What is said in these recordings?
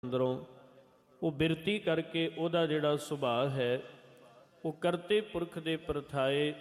ਅੰਦਰੋਂ ਉਹ ਬਿਰਤੀ ਕਰਕੇ ਉਹਦਾ ਜਿਹੜਾ ਸੁਭਾਅ ਹੈ ਉਹ ਕਰਤੇ ਪੁਰਖ ਦੇ ਪ੍ਰਥਾਏ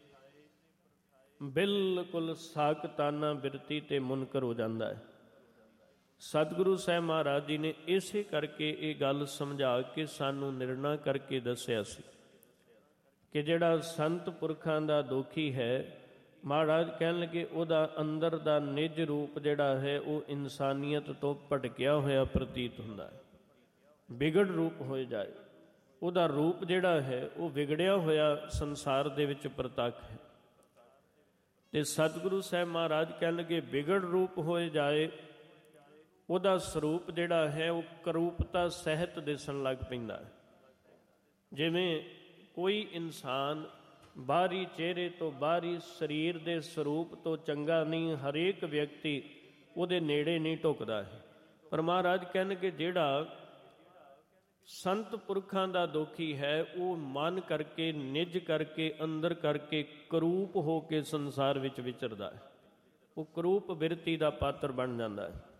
ਬਿਲਕੁਲ ਸਾਕਤਾਨਾ ਬਿਰਤੀ ਤੇ ਮੁਨਕਰ ਹੋ ਜਾਂਦਾ ਹੈ। ਸਤਿਗੁਰੂ ਸਾਹਿਬ ਮਹਾਰਾਜ ਜੀ ਨੇ ਇਸੇ ਕਰਕੇ ਇਹ ਗੱਲ ਸਮਝਾ ਕੇ ਸਾਨੂੰ ਨਿਰਣਾ ਕਰਕੇ ਦੱਸਿਆ ਸੀ ਕਿ ਜਿਹੜਾ ਸੰਤ ਪੁਰਖਾਂ ਦਾ ਦੋਖੀ ਹੈ, ਮਹਾਰਾਜ ਕਹਿਣ ਲੱਗੇ ਉਹਦਾ ਅੰਦਰ ਦਾ ਨਿਜ ਰੂਪ ਜਿਹੜਾ ਹੈ ਉਹ ਇਨਸਾਨੀਅਤ ਤੋਂ ਭਟਕਿਆ ਹੋਇਆ ਪ੍ਰਤੀਤ ਹੁੰਦਾ ਹੈ, ਵਿਗੜ ਰੂਪ ਹੋ ਜਾਏ। ਉਹਦਾ ਰੂਪ ਜਿਹੜਾ ਹੈ ਉਹ ਵਿਗੜਿਆ ਹੋਇਆ ਸੰਸਾਰ ਦੇ ਵਿੱਚ ਪ੍ਰਤੱਖ ਹੈ। ਤੇ ਸਤਿਗੁਰੂ ਸਾਹਿਬ ਮਹਾਰਾਜ ਕਹਿਣ ਲੱਗੇ ਵਿਗੜ ਰੂਪ ਹੋਏ ਜਾਏ, ਉਹਦਾ ਸਰੂਪ ਜਿਹੜਾ ਹੈ ਉਹ ਕਰੂਪਤਾ ਸਹਿਤ ਦਿਸਣ ਲੱਗ ਪੈਂਦਾ ਹੈ। ਜਿਵੇਂ ਕੋਈ ਇਨਸਾਨ ਬਾਹਰੀ ਚਿਹਰੇ ਤੋਂ, ਬਾਹਰੀ ਸਰੀਰ ਦੇ ਸਰੂਪ ਤੋਂ ਚੰਗਾ ਨਹੀਂ, ਹਰੇਕ ਵਿਅਕਤੀ ਉਹਦੇ ਨੇੜੇ ਨਹੀਂ ਢੁਕਦਾ ਹੈ। ਪਰ ਮਹਾਰਾਜ ਕਹਿਣਗੇ ਜਿਹੜਾ ਸੰਤ ਪੁਰਖਾਂ ਦਾ ਦੋਖੀ ਹੈ ਉਹ ਮਨ ਕਰਕੇ, ਨਿਜ ਕਰਕੇ, ਅੰਦਰ ਕਰਕੇ ਕਰੂਪ ਹੋ ਕੇ ਸੰਸਾਰ ਵਿੱਚ ਵਿਚਰਦਾ ਹੈ। ਉਹ ਕਰੂਪ ਬਿਰਤੀ ਦਾ ਪਾਤਰ ਬਣ ਜਾਂਦਾ ਹੈ।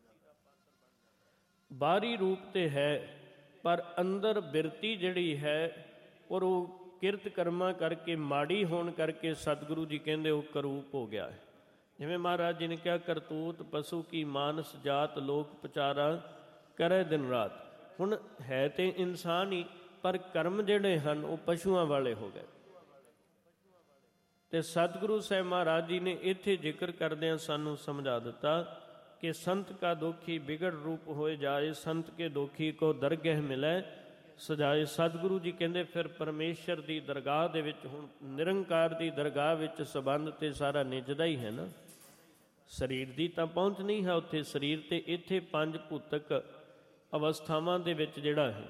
ਬਾਹਰੀ ਰੂਪ ਤੇ ਹੈ ਪਰ ਅੰਦਰ ਬਿਰਤੀ ਜਿਹੜੀ ਹੈ ਔਰ ਉਹ ਕਿਰਤ ਕਰਮਾਂ ਕਰਕੇ, ਮਾੜੀ ਹੋਣ ਕਰਕੇ ਸਤਿਗੁਰੂ ਜੀ ਕਹਿੰਦੇ ਉਹ ਕਰੂਪ ਹੋ ਗਿਆ ਹੈ। ਜਿਵੇਂ ਮਹਾਰਾਜ ਜੀ ਨੇ ਕਿਹਾ ਕਰਤੂਤ ਪਸ਼ੂ ਕੀ ਮਾਨਸ ਜਾਤ ਲੋਕ ਪਚਾਰਾ ਕਰੇ ਦਿਨ ਰਾਤ। ਹੁਣ ਹੈ ਤੇ ਇਨਸਾਨ ਹੀ ਪਰ ਕਰਮ ਜਿਹੜੇ ਹਨ ਉਹ ਪਸ਼ੂਆਂ ਵਾਲੇ ਹੋ ਗਏ। ਤੇ ਸਤਿਗੁਰੂ ਸਾਹਿਬ ਮਹਾਰਾਜ ਜੀ ਨੇ ਇੱਥੇ ਜ਼ਿਕਰ ਕਰਦਿਆਂ ਸਾਨੂੰ ਸਮਝਾ ਦਿੱਤਾ ਕਿ ਸੰਤ ਕਾ ਦੋਖੀ ਬਿਗੜ ਰੂਪ ਹੋਏ ਜਾਏ, ਸੰਤ ਕੇ ਦੋਖੀ ਕੋ ਦਰਗਹਿ ਮਿਲੇ ਸਜਾਏ। ਸਤਿਗੁਰੂ ਜੀ ਕਹਿੰਦੇ ਫਿਰ ਪਰਮੇਸ਼ਰ ਦੀ ਦਰਗਾਹ ਦੇ ਵਿੱਚ, ਹੁਣ ਨਿਰੰਕਾਰ ਦੀ ਦਰਗਾਹ ਵਿੱਚ ਸੰਬੰਧ ਤੇ ਸਾਰਾ ਨਿਜਦਾ ਹੀ ਹੈ ਨਾ, ਸਰੀਰ ਦੀ ਤਾਂ ਪਹੁੰਚ ਨਹੀਂ ਹੈ ਉੱਥੇ। ਸਰੀਰ ਤੇ ਇੱਥੇ ਪੰਜ ਭੂਤਕ ਅਵਸਥਾਵਾਂ ਦੇ ਵਿੱਚ ਜਿਹੜਾ ਹੈ,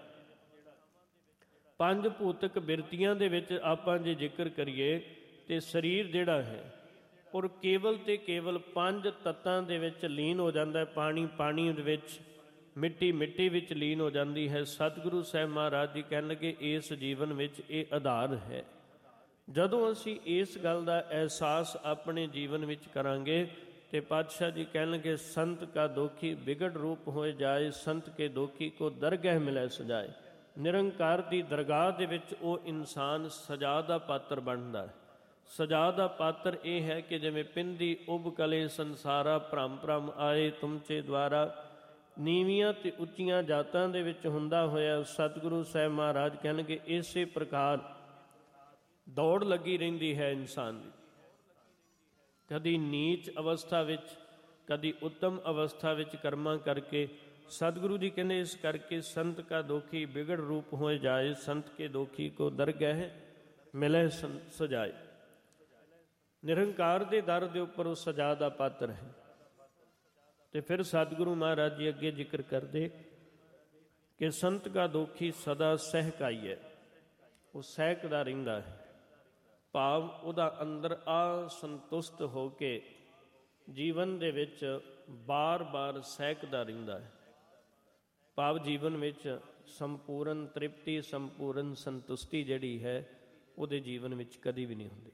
ਪੰਜ ਭੂਤਕ ਬਿਰਤੀਆਂ ਦੇ ਵਿੱਚ ਆਪਾਂ ਜੇ ਜ਼ਿਕਰ ਕਰੀਏ ਤੇ ਸਰੀਰ ਜਿਹੜਾ ਹੈ ਔਰ ਕੇਵਲ ਤੇ ਕੇਵਲ ਪੰਜ ਤੱਤਾਂ ਦੇ ਵਿੱਚ ਲੀਨ ਹੋ ਜਾਂਦਾ ਹੈ। ਪਾਣੀ ਪਾਣੀ ਦੇ ਵਿੱਚ, ਮਿੱਟੀ ਮਿੱਟੀ ਵਿੱਚ ਲੀਨ ਹੋ ਜਾਂਦੀ ਹੈ। ਸਤਿਗੁਰੂ ਸਾਹਿਬ ਮਹਾਰਾਜ ਜੀ ਕਹਿਣ ਲੱਗੇ ਇਸ ਜੀਵਨ ਵਿੱਚ ਇਹ ਆਧਾਰ ਹੈ। ਜਦੋਂ ਅਸੀਂ ਇਸ ਗੱਲ ਦਾ ਅਹਿਸਾਸ ਆਪਣੇ ਜੀਵਨ ਵਿੱਚ ਕਰਾਂਗੇ ਤੇ ਪਾਤਸ਼ਾਹ ਜੀ ਕਹਿਣ ਲੱਗੇ ਸੰਤ ਕਾ ਦੋਖੀ ਬਿਗੜ ਰੂਪ ਹੋਏ ਜਾਏ, ਸੰਤ ਕੇ ਦੋਖੀ ਕੋ ਦਰਗਹਿ ਮਿਲੇ ਸਜਾਏ। ਨਿਰੰਕਾਰ ਦੀ ਦਰਗਾਹ ਦੇ ਵਿੱਚ ਉਹ ਇਨਸਾਨ ਸਜਾ ਦਾ ਪਾਤਰ ਬਣਦਾ ਹੈ। ਸਜਾ ਦਾ ਪਾਤਰ ਇਹ ਹੈ ਕਿ ਜਿਵੇਂ ਪਿੰਦੀ ਉਬ ਕਲੇ ਸੰਸਾਰਾ ਭ੍ਰਮ ਭ੍ਰਮ ਆਏ ਤੁਮਚੇ ਦੁਆਰਾ। ਨੀਵੀਆਂ ਤੇ ਉੱਚੀਆਂ ਜਾਤਾਂ ਦੇ ਵਿੱਚ ਹੁੰਦਾ ਹੋਇਆ ਸਤਿਗੁਰੂ ਸਾਹਿਬ ਮਹਾਰਾਜ ਕਹਿਣਗੇ ਇਸੇ ਪ੍ਰਕਾਰ ਦੌੜ ਲੱਗੀ ਰਹਿੰਦੀ ਹੈ ਇਨਸਾਨ ਦੀ, ਕਦੀ ਨੀਚ ਅਵਸਥਾ ਵਿੱਚ, ਕਦੀ ਉੱਤਮ ਅਵਸਥਾ ਵਿੱਚ ਕਰਮਾਂ ਕਰਕੇ। ਸਤਿਗੁਰੂ ਜੀ ਕਹਿੰਦੇ ਇਸ ਕਰਕੇ ਸੰਤ ਕਾ ਦੋਖੀ ਬਿਗੜ ਰੂਪ ਹੋਏ ਜਾਏ, ਸੰਤ ਕੇ ਦੋਖੀ ਕੋ ਦਰਗਹਿ ਮਿਲੇ ਸਜਾਏ। ਨਿਰੰਕਾਰ ਦੇ ਦਰ ਦੇ ਉੱਪਰ ਉਹ ਸਜਾ ਦਾ ਪਾਤਰ ਹੈ। ਤੇ ਫਿਰ ਸਤਿਗੁਰੂ ਮਹਾਰਾਜ ਜੀ ਅੱਗੇ ਜ਼ਿਕਰ ਕਰਦੇ ਕਿ ਸੰਤ ਕਾ ਦੋਖੀ ਸਦਾ ਸਹਿਕਾਈ ਹੈ, ਉਹ ਸਹਿਕਦਾ ਰਹਿੰਦਾ ਹੈ। ਭਾਵ ਉਹਦਾ ਅੰਦਰ ਅਸੰਤੁਸ਼ਟ ਹੋ ਕੇ ਜੀਵਨ ਦੇ ਵਿੱਚ ਬਾਰ-ਬਾਰ ਸਹਿਕਦਾ ਰਹਿੰਦਾ ਹੈ। ਭਾਵ ਜੀਵਨ ਵਿੱਚ ਸੰਪੂਰਨ ਤ੍ਰਿਪਤੀ, ਸੰਪੂਰਨ ਸੰਤੁਸ਼ਟੀ ਜਿਹੜੀ ਹੈ ਉਹਦੇ ਜੀਵਨ ਵਿੱਚ ਕਦੀ ਵੀ ਨਹੀਂ ਹੁੰਦੀ।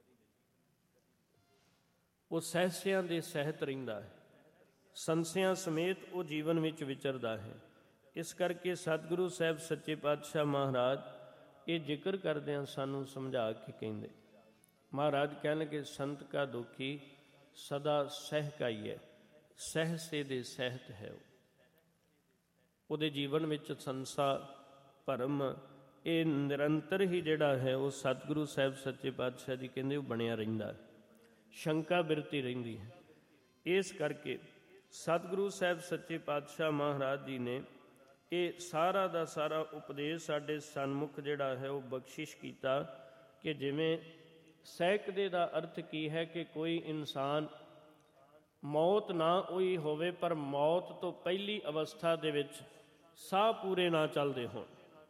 ਉਹ ਸਹਿਸਿਆਂ ਦੇ ਸਹਿਤ ਰਹਿੰਦਾ ਹੈ, ਸੰਸਿਆਂ ਸਮੇਤ ਉਹ ਜੀਵਨ ਵਿੱਚ ਵਿਚਰਦਾ ਹੈ। ਇਸ ਕਰਕੇ ਸਤਿਗੁਰੂ ਸਾਹਿਬ ਸੱਚੇ ਪਾਤਸ਼ਾਹ ਮਹਾਰਾਜ ਇਹ ਜ਼ਿਕਰ ਕਰਦਿਆਂ ਸਾਨੂੰ ਸਮਝਾ ਕੇ ਕਹਿੰਦੇ, ਮਹਾਰਾਜ ਕਹਿਣਗੇ ਸੰਤ ਕਾ ਦੋਖੀ ਸਦਾ ਸਹਿਕਾਈ ਹੈ, ਸਹਿਸੇ ਦੇ ਸਹਿਤ ਹੈ। ਉਹਦੇ ਜੀਵਨ ਵਿੱਚ ਸੰਸਾ ਭਰਮ ਇਹ ਨਿਰੰਤਰ ਹੀ ਜਿਹੜਾ ਹੈ ਉਹ ਸਤਿਗੁਰੂ ਸਾਹਿਬ ਸੱਚੇ ਪਾਤਸ਼ਾਹ ਜੀ ਕਹਿੰਦੇ ਉਹ ਬਣਿਆ ਰਹਿੰਦਾ ਹੈ, ਸ਼ੰਕਾ ਬਿਰਤੀ ਰਹਿੰਦੀ ਹੈ। ਇਸ ਕਰਕੇ ਸਤਿਗੁਰੂ ਸਾਹਿਬ ਸੱਚੇ ਪਾਤਸ਼ਾਹ ਮਹਾਰਾਜ ਜੀ ਨੇ ਇਹ ਸਾਰਾ ਦਾ ਸਾਰਾ ਉਪਦੇਸ਼ ਸਾਡੇ ਸਨਮੁਖ ਜਿਹੜਾ ਹੈ ਉਹ ਬਖਸ਼ਿਸ਼ ਕੀਤਾ ਕਿ ਜਿਵੇਂ ਸਹਿਕਦੇ ਦਾ ਅਰਥ ਕੀ ਹੈ ਕਿ ਕੋਈ ਇਨਸਾਨ ਮੌਤ ਨਾ ਹੋਈ ਹੋਵੇ ਪਰ ਮੌਤ ਤੋਂ ਪਹਿਲੀ ਅਵਸਥਾ ਦੇ ਵਿੱਚ ਸਾਹ ਪੂਰੇ ਨਾ ਚੱਲਦੇ ਹੋਣ।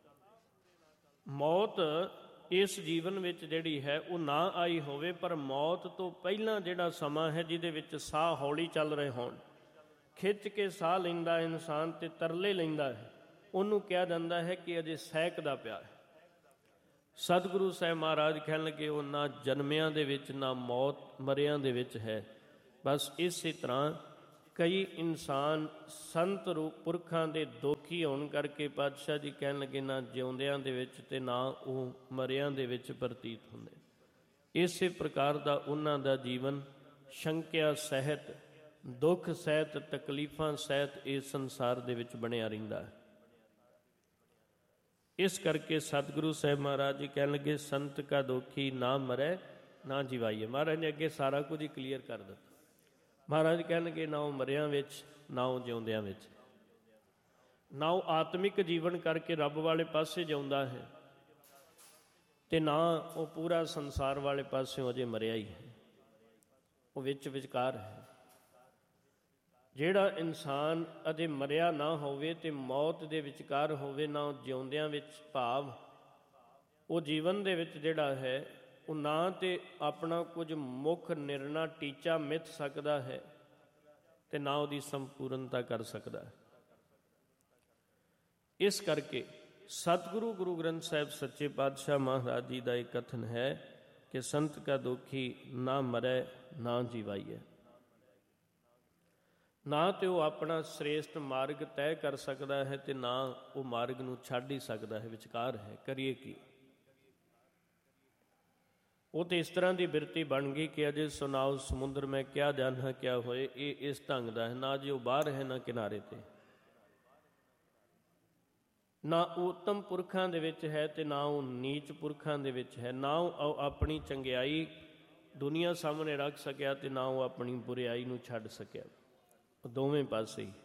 ਮੌਤ ਇਸ ਜੀਵਨ ਵਿੱਚ ਜਿਹੜੀ ਹੈ ਉਹ ਨਾ ਆਈ ਹੋਵੇ ਪਰ ਮੌਤ ਤੋਂ ਪਹਿਲਾਂ ਜਿਹੜਾ ਸਮਾਂ ਹੈ ਜਿਹਦੇ ਵਿੱਚ ਸਾਹ ਹੌਲੀ ਚੱਲ ਰਹੇ ਹੋਣ, ਖਿੱਚ ਕੇ ਸਾਹ ਲੈਂਦਾ ਇਨਸਾਨ ਤੇ ਤਰਲੇ ਲੈਂਦਾ ਹੈ, ਉਹਨੂੰ ਕਿਹਾ ਜਾਂਦਾ ਹੈ ਕਿ ਅਜੇ ਸਹਿਕਦਾ ਪਿਆ ਹੈ। ਸਤਿਗੁਰੂ ਸਾਹਿਬ ਮਹਾਰਾਜ ਕਹਿਣ ਲੱਗੇ ਉਹ ਨਾ ਜਨਮਿਆਂ ਦੇ ਵਿੱਚ ਨਾ ਮੌਤ ਮਰਿਆਂ ਦੇ ਵਿੱਚ ਹੈ। ਬਸ ਇਸੇ ਤਰ੍ਹਾਂ ਕਈ ਇਨਸਾਨ ਸੰਤ ਰੂਪ ਪੁਰਖਾਂ ਦੇ ਦੋਖੀ ਹੋਣ ਕਰਕੇ ਪਾਤਸ਼ਾਹ ਜੀ ਕਹਿਣ ਲੱਗੇ ਨਾ ਜਿਉਂਦਿਆਂ ਦੇ ਵਿੱਚ ਤੇ ਨਾ ਉਹ ਮਰਿਆਂ ਦੇ ਵਿੱਚ ਪ੍ਰਤੀਤ ਹੁੰਦੇ। ਇਸੇ ਪ੍ਰਕਾਰ ਦਾ ਉਹਨਾਂ ਦਾ ਜੀਵਨ ਸ਼ੰਕਿਆ ਸਹਿਤ, ਦੁੱਖ ਸਹਿਤ, ਤਕਲੀਫਾਂ ਸਹਿਤ ਇਸ ਸੰਸਾਰ ਦੇ ਵਿੱਚ ਬਣਿਆ ਰਹਿੰਦਾ ਹੈ। ਇਸ ਕਰਕੇ ਸਤਿਗੁਰੂ ਸਾਹਿਬ ਮਹਾਰਾਜ ਜੀ ਕਹਿਣ ਲੱਗੇ ਸੰਤ ਕਾ ਦੋਖੀ ਨਾ ਮਰੈ ਨਾ ਜਿਵਾਈਏ। ਮਹਾਰਾਜ ਨੇ ਅੱਗੇ ਸਾਰਾ ਕੁਝ ਹੀ ਕਲੀਅਰ ਕਰ ਦਿੱਤਾ। ਮਹਾਰਾਜ ਕਹਿਣਗੇ ਨਾ ਉਹ ਮਰਿਆਂ ਵਿੱਚ ਨਾ ਉਹ ਜਿਉਂਦਿਆਂ ਵਿੱਚ, ਨਾ ਉਹ ਆਤਮਿਕ ਜੀਵਨ ਕਰਕੇ ਰੱਬ ਵਾਲੇ ਪਾਸੇ ਜਿਉਂਦਾ ਹੈ ਤੇ ਨਾ ਉਹ ਪੂਰਾ ਸੰਸਾਰ ਵਾਲੇ ਪਾਸਿਓਂ ਅਜੇ ਮਰਿਆ ਹੀ ਹੈ, ਉਹ ਵਿੱਚ ਵਿਚਕਾਰ ਹੈ। ਜਿਹੜਾ ਇਨਸਾਨ ਅਜੇ ਮਰਿਆ ਨਾ ਹੋਵੇ ਤੇ ਮੌਤ ਦੇ ਵਿਚਕਾਰ ਹੋਵੇ, ਨਾ ਉਹ ਜਿਉਂਦਿਆਂ ਵਿੱਚ, ਭਾਵ ਉਹ ਜੀਵਨ ਦੇ ਵਿੱਚ ਜਿਹੜਾ ਹੈ ਉਹ ਨਾ ਤੇ ਆਪਣਾ ਕੁਝ ਮੁੱਖ ਨਿਰਣਾ ਟੀਚਾ ਮਿੱਥ ਸਕਦਾ ਹੈ ਤੇ ਨਾ ਉਹਦੀ ਸੰਪੂਰਨਤਾ ਕਰ ਸਕਦਾ ਹੈ। ਇਸ ਕਰਕੇ ਸਤਿਗੁਰੂ ਗੁਰੂ ਗ੍ਰੰਥ ਸਾਹਿਬ ਸੱਚੇ ਪਾਤਸ਼ਾਹ ਮਹਾਰਾਜ ਜੀ ਦਾ ਇਹ ਕਥਨ ਹੈ ਕਿ ਸੰਤ ਕਾ ਦੋਖੀ ਨਾ ਮਰੈ ਨਾ ਜਿਵਾਈਐ। ਨਾ ਤੇ ਉਹ ਆਪਣਾ ਸ੍ਰੇਸ਼ਟ ਮਾਰਗ ਤੈਅ ਕਰ ਸਕਦਾ ਹੈ ਤੇ ਨਾ ਉਹ ਮਾਰਗ ਨੂੰ ਛੱਡ ਹੀ ਸਕਦਾ ਹੈ, ਵਿਚਕਾਰ ਹੈ। ਕਰੀਏ ਕੀ? ਉਹ ਤੇ ਇਸ ਤਰ੍ਹਾਂ ਦੀ ਬਿਰਤੀ ਬਣ ਗਈ ਕਿ ਅਜੇ ਸੁਣਾਓ ਸਮੁੰਦਰ ਮੈਂ ਕਿਆ ਜਾਣਾ ਕਿਆ ਹੋਏ, ਇਹ ਇਸ ਢੰਗ ਦਾ ਹੈ। ਨਾ ਜੇ ਉਹ ਬਾਹਰ ਹੈ ਨਾ ਕਿਨਾਰੇ ਤੇ, ਨਾ ਉੱਤਮ ਪੁਰਖਾਂ ਦੇ ਵਿੱਚ ਹੈ ਤੇ ਨਾ ਉਹ ਨੀਚ ਪੁਰਖਾਂ ਦੇ ਵਿੱਚ ਹੈ। ਨਾ ਉਹ ਆਪਣੀ ਚੰਗਿਆਈ ਦੁਨੀਆ ਸਾਹਮਣੇ ਰੱਖ ਸਕਿਆ ਤੇ ਨਾ ਉਹ ਆਪਣੀ ਬੁਰਿਆਈ ਨੂੰ ਛੱਡ ਸਕਿਆ, ਉਹ ਦੋਵੇਂ ਪਾਸੇ ਹੀ।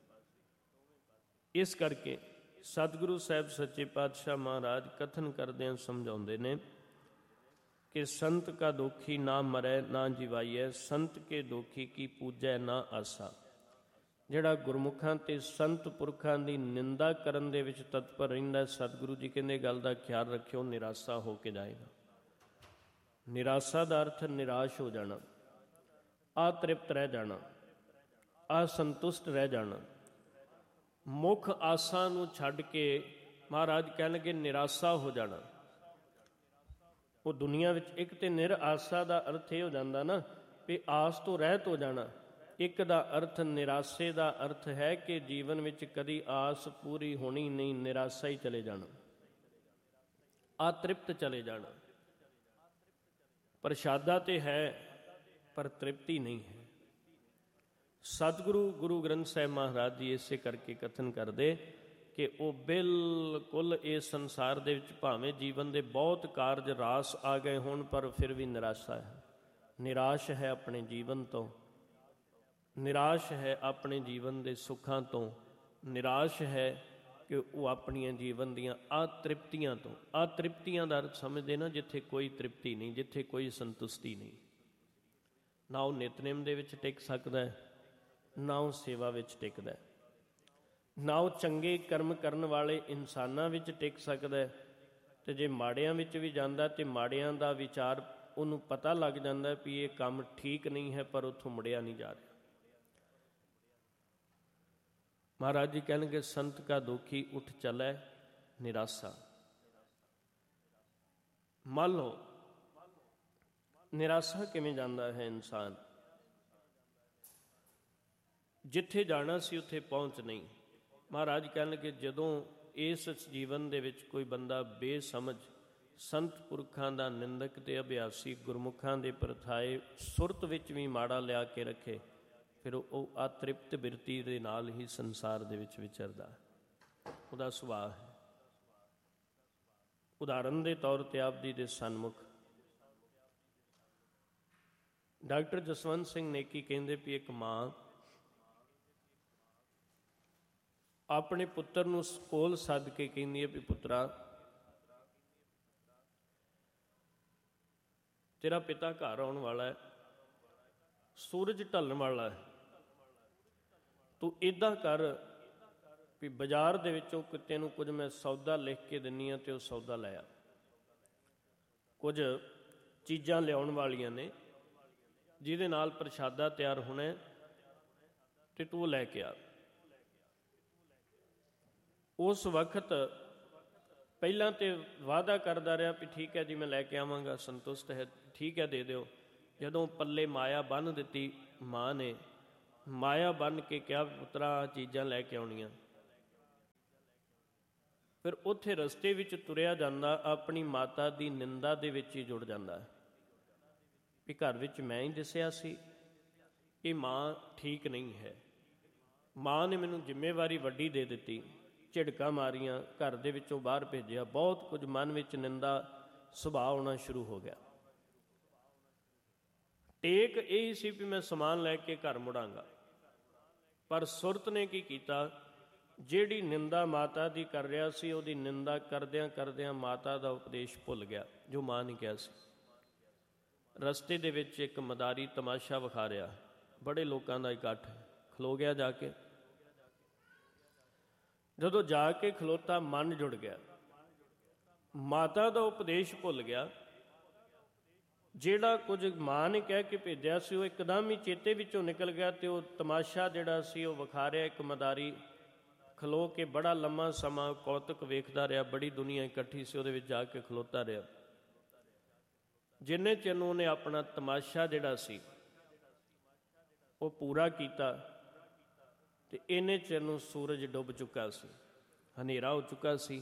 ਇਸ ਕਰਕੇ ਸਤਿਗੁਰੂ ਸਾਹਿਬ ਸੱਚੇ ਪਾਤਸ਼ਾਹ ਮਹਾਰਾਜ ਕਥਨ ਕਰਦਿਆਂ ਸਮਝਾਉਂਦੇ ਨੇ ਕਿ ਸੰਤ ਕਾ ਦੋਖੀ ਨਾ ਮਰੈ ਨਾ ਜਿਵਾਈਐ, ਸੰਤ ਕੇ ਦੋਖੀ ਕੀ ਪੂਜੈ ਨਾ ਆਸਾ। ਜਿਹੜਾ ਗੁਰਮੁਖਾਂ ਤੇ ਸੰਤ ਪੁਰਖਾਂ ਦੀ ਨਿੰਦਾ ਕਰਨ ਦੇ ਵਿੱਚ ਤਤਪਰ ਰਹਿੰਦਾ, ਸਤਿਗੁਰੂ ਜੀ ਕਹਿੰਦੇ ਗੱਲ ਦਾ ਖਿਆਲ ਰੱਖਿਓ, ਨਿਰਾਸ਼ਾ ਹੋ ਕੇ ਜਾਏਗਾ। ਨਿਰਾਸ਼ਾ ਦਾ ਅਰਥ ਨਿਰਾਸ਼ ਹੋ ਜਾਣਾ, ਅਤ੍ਰਿਪਤ ਰਹਿ ਜਾਣਾ, ਅਸੰਤੁਸ਼ਟ ਰਹਿ ਜਾਣਾ। ਮੁੱਖ ਆਸਾਂ ਨੂੰ ਛੱਡ ਕੇ ਮਹਾਰਾਜ ਕਹਿਣਗੇ ਨਿਰਾਸ਼ਾ ਹੋ ਜਾਣਾ। ਉਹ ਦੁਨੀਆ ਵਿੱਚ ਇੱਕ ਤੇ ਨਿਰ ਆਸਾ ਦਾ ਅਰਥ ਇਹ ਹੋ ਜਾਂਦਾ ਨਾ ਵੀ ਆਸ ਤੋਂ ਰਹਿਤ ਹੋ ਜਾਣਾ। ਇੱਕ ਦਾ ਅਰਥ ਨਿਰਾਸ਼ੇ ਦਾ ਅਰਥ ਹੈ ਕਿ ਜੀਵਨ ਵਿੱਚ ਕਦੀ ਆਸ ਪੂਰੀ ਹੋਣੀ ਨਹੀਂ, ਨਿਰਾਸ਼ਾ ਹੀ ਚਲੇ ਜਾਣਾ, ਅਤ੍ਰਿਪਤ ਚਲੇ ਜਾਣਾ। ਪ੍ਰਸ਼ਾਦਾ ਤੇ ਹੈ ਪਰ ਤ੍ਰਿਪਤੀ ਨਹੀਂ ਹੈ। ਸਤਿਗੁਰੂ ਗੁਰੂ ਗ੍ਰੰਥ ਸਾਹਿਬ ਮਹਾਰਾਜ ਜੀ ਇਸੇ ਕਰਕੇ ਕਥਨ ਕਰਦੇ ਕਿ ਉਹ ਬਿਲਕੁਲ ਇਸ ਸੰਸਾਰ ਦੇ ਵਿੱਚ ਭਾਵੇਂ ਜੀਵਨ ਦੇ ਬਹੁਤ ਕਾਰਜ ਰਾਸ ਆ ਗਏ ਹੋਣ ਪਰ ਫਿਰ ਵੀ ਨਿਰਾਸ਼ਾ ਹੈ, ਨਿਰਾਸ਼ ਹੈ ਆਪਣੇ ਜੀਵਨ ਤੋਂ, ਨਿਰਾਸ਼ ਹੈ ਆਪਣੇ ਜੀਵਨ ਦੇ ਸੁੱਖਾਂ ਤੋਂ, ਨਿਰਾਸ਼ ਹੈ ਕਿ ਉਹ ਆਪਣੀਆਂ ਜੀਵਨ ਦੀਆਂ ਅਤ੍ਰਿਪਤੀਆਂ ਤੋਂ। ਅਤ੍ਰਿਪਤੀਆਂ ਦਾ ਅਰਥ ਸਮਝਦੇ ਨਾ ਜਿੱਥੇ ਕੋਈ ਤ੍ਰਿਪਤੀ ਨਹੀਂ, ਜਿੱਥੇ ਕੋਈ ਸੰਤੁਸ਼ਟੀ ਨਹੀਂ। ਨਾ ਉਹ ਨਿਤਨੇਮ ਦੇ ਵਿੱਚ ਟਿਕ ਸਕਦਾ, ਨਾ ਉਹ ਸੇਵਾ ਵਿੱਚ ਟਿਕਦਾ, ਨਾ ਉਹ ਚੰਗੇ ਕਰਮ ਕਰਨ ਵਾਲੇ ਇਨਸਾਨਾਂ ਵਿੱਚ ਟਿਕ ਸਕਦਾ। ਤੇ ਜੇ ਮਾੜਿਆਂ ਵਿੱਚ ਵੀ ਜਾਂਦਾ ਤੇ ਮਾੜਿਆਂ ਦਾ ਵਿਚਾਰ ਉਹਨੂੰ ਪਤਾ ਲੱਗ ਜਾਂਦਾ ਵੀ ਇਹ ਕੰਮ ਠੀਕ ਨਹੀਂ ਹੈ, ਪਰ ਉੱਥੋਂ ਮੁੜਿਆ ਨਹੀਂ ਜਾ ਰਿਹਾ। ਮਹਾਰਾਜ ਜੀ ਕਹਿਣਗੇ ਸੰਤ ਕਾ ਦੋਖੀ ਉੱਠ ਚਲੈ ਨਿਰਾਸ਼ਾ। ਮੰਨ ਲਓ ਨਿਰਾਸ਼ਾ ਕਿਵੇਂ ਜਾਂਦਾ ਹੈ ਇਨਸਾਨ? ਜਿੱਥੇ ਜਾਣਾ ਸੀ ਉੱਥੇ ਪਹੁੰਚ ਨਹੀਂ। ਮਹਾਰਾਜ ਕਹਿਣਗੇ ਜਦੋਂ ਇਸ ਜੀਵਨ ਦੇ ਵਿੱਚ ਕੋਈ ਬੰਦਾ ਬੇਸਮਝ ਸੰਤ ਪੁਰਖਾਂ ਦਾ ਨਿੰਦਕ ਤੇ ਅਭਿਆਸੀ, ਗੁਰਮੁਖਾਂ ਦੇ ਪ੍ਰਥਾਏ ਸੁਰਤ ਵਿੱਚ ਵੀ ਮਾੜਾ ਲਿਆ ਕੇ ਰੱਖੇ, ਫਿਰ ਉਹ ਅਤ੍ਰਿਪਤ ਬਿਰਤੀ ਦੇ ਨਾਲ ਹੀ ਸੰਸਾਰ ਦੇ ਵਿੱਚ ਵਿਚਰਦਾ, ਉਹਦਾ ਸੁਭਾਅ ਹੈ। ਉਦਾਹਰਨ ਦੇ ਤੌਰ ਤੇ ਆਪ ਜੀ ਦੇ ਸਨਮੁਖ ਡਾਕਟਰ ਜਸਵੰਤ ਸਿੰਘ ਨੇਕੀ ਕਹਿੰਦੇ ਵੀ ਇੱਕ ਮਾਂ ਆਪਣੇ ਪੁੱਤਰ ਨੂੰ ਕੋਲ ਸੱਦ ਕੇ ਕਹਿੰਦੀ ਹੈ ਵੀ ਪੁੱਤਰਾ, ਤੇਰਾ ਪਿਤਾ ਘਰ ਆਉਣ ਵਾਲਾ ਹੈ, ਸੂਰਜ ਢਲਣ ਵਾਲਾ ਹੈ, ਤੂੰ ਇੱਦਾਂ ਕਰ ਵੀ ਬਾਜ਼ਾਰ ਦੇ ਵਿੱਚੋਂ ਕਿਤੇ ਨੂੰ ਕੁਝ ਮੈਂ ਸੌਦਾ ਲਿਖ ਕੇ ਦਿੰਦੀ ਹਾਂ ਤੇ ਉਹ ਸੌਦਾ ਲੈ ਆ। ਕੁਝ ਚੀਜ਼ਾਂ ਲਿਆਉਣ ਵਾਲੀਆਂ ਨੇ ਜਿਹਦੇ ਨਾਲ ਪ੍ਰਸ਼ਾਦਾ ਤਿਆਰ ਹੋਣਾ ਤੇ ਤੂੰ ਲੈ ਕੇ ਆ। ਉਸ ਵਕਤ ਪਹਿਲਾਂ ਤੇ ਵਾਅਦਾ ਕਰਦਾ ਰਿਹਾ ਵੀ ਠੀਕ ਹੈ ਜੀ ਮੈਂ ਲੈ ਕੇ ਆਵਾਂਗਾ, ਸੰਤੁਸ਼ਟ ਹੈ, ਠੀਕ ਹੈ ਦੇ ਦਿਓ। ਜਦੋਂ ਪੱਲੇ ਮਾਇਆ ਬੰਨ੍ਹ ਦਿੱਤੀ ਮਾਂ ਨੇ ਮਾਇਆ ਬੰਨ੍ਹ ਕੇ ਕਿਹਾ ਪੁੱਤਰਾ ਆਹ ਚੀਜ਼ਾਂ ਲੈ ਕੇ ਆਉਣੀਆਂ। ਫਿਰ ਉੱਥੇ ਰਸਤੇ ਵਿੱਚ ਤੁਰਿਆ ਜਾਂਦਾ ਆਪਣੀ ਮਾਤਾ ਦੀ ਨਿੰਦਾ ਦੇ ਵਿੱਚ ਹੀ ਜੁੜ ਜਾਂਦਾ ਵੀ ਘਰ ਵਿੱਚ ਮੈਂ ਹੀ ਦੱਸਿਆ ਸੀ, ਇਹ ਮਾਂ ਠੀਕ ਨਹੀਂ ਹੈ। ਮਾਂ ਨੇ ਮੈਨੂੰ ਜ਼ਿੰਮੇਵਾਰੀ ਵੱਡੀ ਦੇ ਦਿੱਤੀ, ਝਿੜਕਾਂ ਮਾਰੀਆਂ, ਘਰ ਦੇ ਵਿੱਚੋਂ ਬਾਹਰ ਭੇਜਿਆ, ਬਹੁਤ ਕੁਝ ਮਨ ਵਿੱਚ ਨਿੰਦਾ ਸੁਭਾਅ ਆਉਣਾ ਸ਼ੁਰੂ ਹੋ ਗਿਆ। ਟੇਕ ਇਹ ਸੀ ਵੀ ਮੈਂ ਸਮਾਨ ਲੈ ਕੇ ਘਰ ਮੁੜਾਂਗਾ, ਪਰ ਸੁਰਤ ਨੇ ਕੀ ਕੀਤਾ, ਜਿਹੜੀ ਨਿੰਦਾ ਮਾਤਾ ਦੀ ਕਰ ਰਿਹਾ ਸੀ ਉਹਦੀ ਨਿੰਦਾ ਕਰਦਿਆਂ ਕਰਦਿਆਂ ਮਾਤਾ ਦਾ ਉਪਦੇਸ਼ ਭੁੱਲ ਗਿਆ ਜੋ ਮਾਂ ਨੇ ਕਿਹਾ ਸੀ। ਰਸਤੇ ਦੇ ਵਿੱਚ ਇੱਕ ਮਦਾਰੀ ਤਮਾਸ਼ਾ ਵਿਖਾ ਰਿਹਾ, ਬੜੇ ਲੋਕਾਂ ਦਾ ਇਕੱਠ, ਖਲੋ ਗਿਆ ਜਾ ਕੇ। ਜਦੋਂ ਜਾ ਕੇ ਖਲੋਤਾ ਮਨ ਜੁੜ ਗਿਆ, ਮਾਤਾ ਦਾ ਉਪਦੇਸ਼ ਭੁੱਲ ਗਿਆ। ਜਿਹੜਾ ਕੁਝ ਮਾਂ ਨੇ ਕਹਿ ਕੇ ਭੇਜਿਆ ਸੀ ਉਹ ਇੱਕਦਮ ਹੀ ਚੇਤੇ ਵਿੱਚੋਂ ਨਿਕਲ ਗਿਆ ਅਤੇ ਉਹ ਤਮਾਸ਼ਾ ਜਿਹੜਾ ਸੀ ਉਹ ਵਿਖਾ ਰਿਹਾ। ਇੱਕ ਮਦਾਰੀ ਖਲੋ ਕੇ ਬੜਾ ਲੰਮਾ ਸਮਾਂ ਕੌਤਕ ਵੇਖਦਾ ਰਿਹਾ, ਬੜੀ ਦੁਨੀਆ ਇਕੱਠੀ ਸੀ, ਉਹਦੇ ਵਿੱਚ ਜਾ ਕੇ ਖਲੋਤਾ ਰਿਹਾ। ਜਿੰਨੇ ਚਿਰ ਨੂੰ ਉਹਨੇ ਆਪਣਾ ਤਮਾਸ਼ਾ ਜਿਹੜਾ ਸੀ ਉਹ ਪੂਰਾ ਕੀਤਾ ਅਤੇ ਇੰਨੇ ਚਿਰ ਨੂੰ ਸੂਰਜ ਡੁੱਬ ਚੁੱਕਾ ਸੀ, ਹਨੇਰਾ ਹੋ ਚੁੱਕਾ ਸੀ।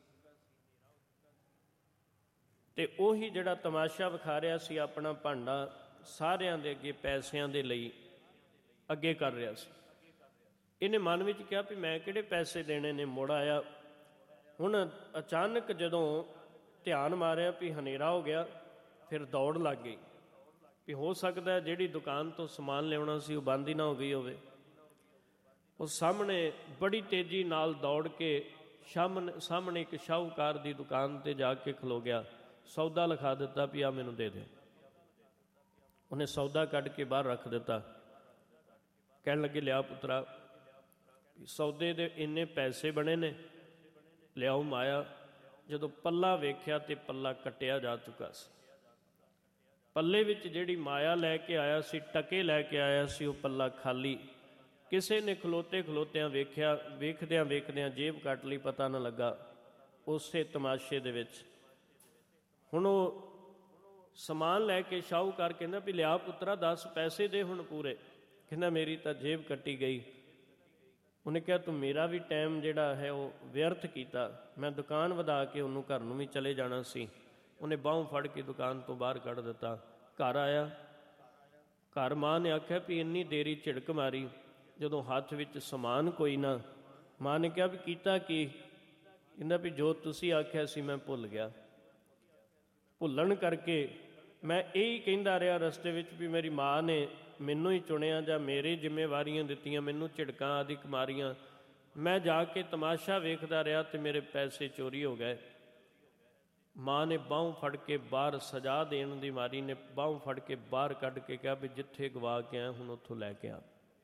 ਅਤੇ ਉਹੀ ਜਿਹੜਾ ਤਮਾਸ਼ਾ ਵਿਖਾ ਰਿਹਾ ਸੀ ਆਪਣਾ ਭਾਂਡਾ ਸਾਰਿਆਂ ਦੇ ਅੱਗੇ ਪੈਸਿਆਂ ਦੇ ਲਈ ਅੱਗੇ ਕਰ ਰਿਹਾ ਸੀ। ਇਹਨੇ ਮਨ ਵਿੱਚ ਕਿਹਾ ਵੀ ਮੈਂ ਕਿਹੜੇ ਪੈਸੇ ਦੇਣੇ ਨੇ, ਮੁੜ ਆਇਆ। ਹੁਣ ਅਚਾਨਕ ਜਦੋਂ ਧਿਆਨ ਮਾਰਿਆ ਵੀ ਹਨੇਰਾ ਹੋ ਗਿਆ, ਫਿਰ ਦੌੜ ਲੱਗ ਗਈ ਵੀ ਹੋ ਸਕਦਾ ਜਿਹੜੀ ਦੁਕਾਨ ਤੋਂ ਸਮਾਨ ਲਿਆਉਣਾ ਸੀ ਉਹ ਬੰਦ ਹੀ ਨਾ ਹੋ ਗਈ ਹੋਵੇ। ਉਹ ਸਾਹਮਣੇ ਬੜੀ ਤੇਜ਼ੀ ਨਾਲ ਦੌੜ ਕੇ ਸਾਹਮਣੇ ਇੱਕ ਸ਼ਾਹੂਕਾਰ ਦੀ ਦੁਕਾਨ 'ਤੇ ਜਾ ਕੇ ਖਲੋ ਗਿਆ, ਸੌਦਾ ਲਿਖਾ ਦਿੱਤਾ ਵੀ ਆ ਮੈਨੂੰ ਦੇ ਦਿਓ। ਉਹਨੇ ਸੌਦਾ ਕੱਢ ਕੇ ਬਾਹਰ ਰੱਖ ਦਿੱਤਾ, ਕਹਿਣ ਲੱਗੇ ਲਿਆ ਪੁੱਤਰਾ, ਸੌਦੇ ਦੇ ਇੰਨੇ ਪੈਸੇ ਬਣੇ ਨੇ, ਲਿਆਓ ਮਾਇਆ। ਜਦੋਂ ਪੱਲਾ ਵੇਖਿਆ ਤੇ ਪੱਲਾ ਕੱਟਿਆ ਜਾ ਚੁੱਕਾ ਸੀ। ਪੱਲੇ ਵਿੱਚ ਜਿਹੜੀ ਮਾਇਆ ਲੈ ਕੇ ਆਇਆ ਸੀ, ਟਕੇ ਲੈ ਕੇ ਆਇਆ ਸੀ, ਉਹ ਪੱਲਾ ਖਾਲੀ। ਕਿਸੇ ਨੇ ਖਲੋਤੇ ਖਲੋਤਿਆਂ ਵੇਖਿਆ, ਵੇਖਦਿਆਂ ਵੇਖਦਿਆਂ ਜੇਬ ਕੱਟ ਲਈ, ਪਤਾ ਨਾ ਲੱਗਾ ਉਸੇ ਤਮਾਸ਼ੇ ਦੇ ਵਿੱਚ। ਹੁਣ ਉਹ ਸਮਾਨ ਲੈ ਕੇ ਸ਼ਾਹੂਕਾਰ ਕਹਿੰਦਾ ਵੀ ਲਿਆ ਪੁੱਤਰਾ 10 ਪੈਸੇ ਦੇ ਹੁਣ ਪੂਰੇ। ਕਹਿੰਦਾ ਮੇਰੀ ਤਾਂ ਜੇਬ ਕੱਟੀ ਗਈ। ਉਹਨੇ ਕਿਹਾ ਤੂੰ ਮੇਰਾ ਵੀ ਟਾਈਮ ਜਿਹੜਾ ਹੈ ਉਹ ਵਿਅਰਥ ਕੀਤਾ, ਮੈਂ ਦੁਕਾਨ ਵਧਾ ਕੇ ਉਹਨੂੰ ਘਰ ਨੂੰ ਵੀ ਚਲੇ ਜਾਣਾ ਸੀ। ਉਹਨੇ ਬਾਹੋਂ ਫੜ ਕੇ ਦੁਕਾਨ ਤੋਂ ਬਾਹਰ ਕੱਢ ਦਿੱਤਾ। ਘਰ ਆਇਆ, ਘਰ ਮਾਂ ਨੇ ਆਖਿਆ ਵੀ ਇੰਨੀ ਦੇਰੀ ਝਿੜਕ ਮਾਰੀ, ਜਦੋਂ ਹੱਥ ਵਿੱਚ ਸਮਾਨ ਕੋਈ ਨਾ। ਮਾਂ ਨੇ ਕਿਹਾ ਵੀ ਕੀਤਾ ਕੀ? ਕਹਿੰਦਾ ਵੀ ਜੋ ਤੁਸੀਂ ਆਖਿਆ ਸੀ ਮੈਂ ਭੁੱਲ ਗਿਆ। ਭੁੱਲਣ ਕਰਕੇ ਮੈਂ ਇਹੀ ਕਹਿੰਦਾ ਰਿਹਾ ਰਸਤੇ ਵਿੱਚ ਵੀ ਮੇਰੀ ਮਾਂ ਨੇ ਮੈਨੂੰ ਹੀ ਚੁਣਿਆ ਜਾਂ ਮੇਰੇ ਜ਼ਿੰਮੇਵਾਰੀਆਂ ਦਿੱਤੀਆਂ, ਮੈਨੂੰ ਝਿੜਕਾਂ ਆਦਿ ਮਾਰੀਆਂ, ਮੈਂ ਜਾ ਕੇ ਤਮਾਸ਼ਾ ਵੇਖਦਾ ਰਿਹਾ ਅਤੇ ਮੇਰੇ ਪੈਸੇ ਚੋਰੀ ਹੋ ਗਏ। ਮਾਂ ਨੇ ਬਾਹੋਂ ਫੜ ਕੇ ਬਾਹਰ, ਸਜ਼ਾ ਦੇਣ ਦੀ ਮਾਰੀ ਨੇ ਬਾਹੋਂ ਫੜ ਕੇ ਬਾਹਰ ਕੱਢ ਕੇ ਕਿਹਾ ਵੀ ਜਿੱਥੇ ਗਵਾ ਕੇ ਆਇਆ ਹੁਣ ਉੱਥੋਂ ਲੈ ਕੇ ਆ।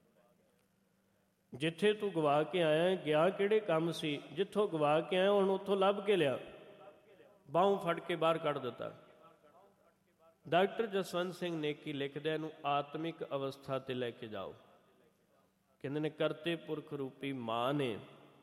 ਜਿੱਥੇ ਤੂੰ ਗਵਾ ਕੇ ਆਇਆ ਗਿਆ ਕਿਹੜੇ ਕੰਮ ਸੀ, ਜਿੱਥੋਂ ਗਵਾ ਕੇ ਆਇਆ ਹੁਣ ਉੱਥੋਂ ਲੱਭ ਕੇ ਲਿਆ। ਬਾਹੋਂ ਫੜ ਕੇ ਬਾਹਰ ਕੱਢ ਦਿੱਤਾ। ਡਾਕਟਰ ਜਸਵੰਤ ਸਿੰਘ ਨੇਕੀ ਲਿਖਦੇ ਇਹਨੂੰ ਆਤਮਿਕ ਅਵਸਥਾ 'ਤੇ ਲੈ ਕੇ ਜਾਓ। ਕਹਿੰਦੇ ਨੇ ਕਰਤੇ ਪੁਰਖ ਰੂਪੀ ਮਾਂ ਨੇ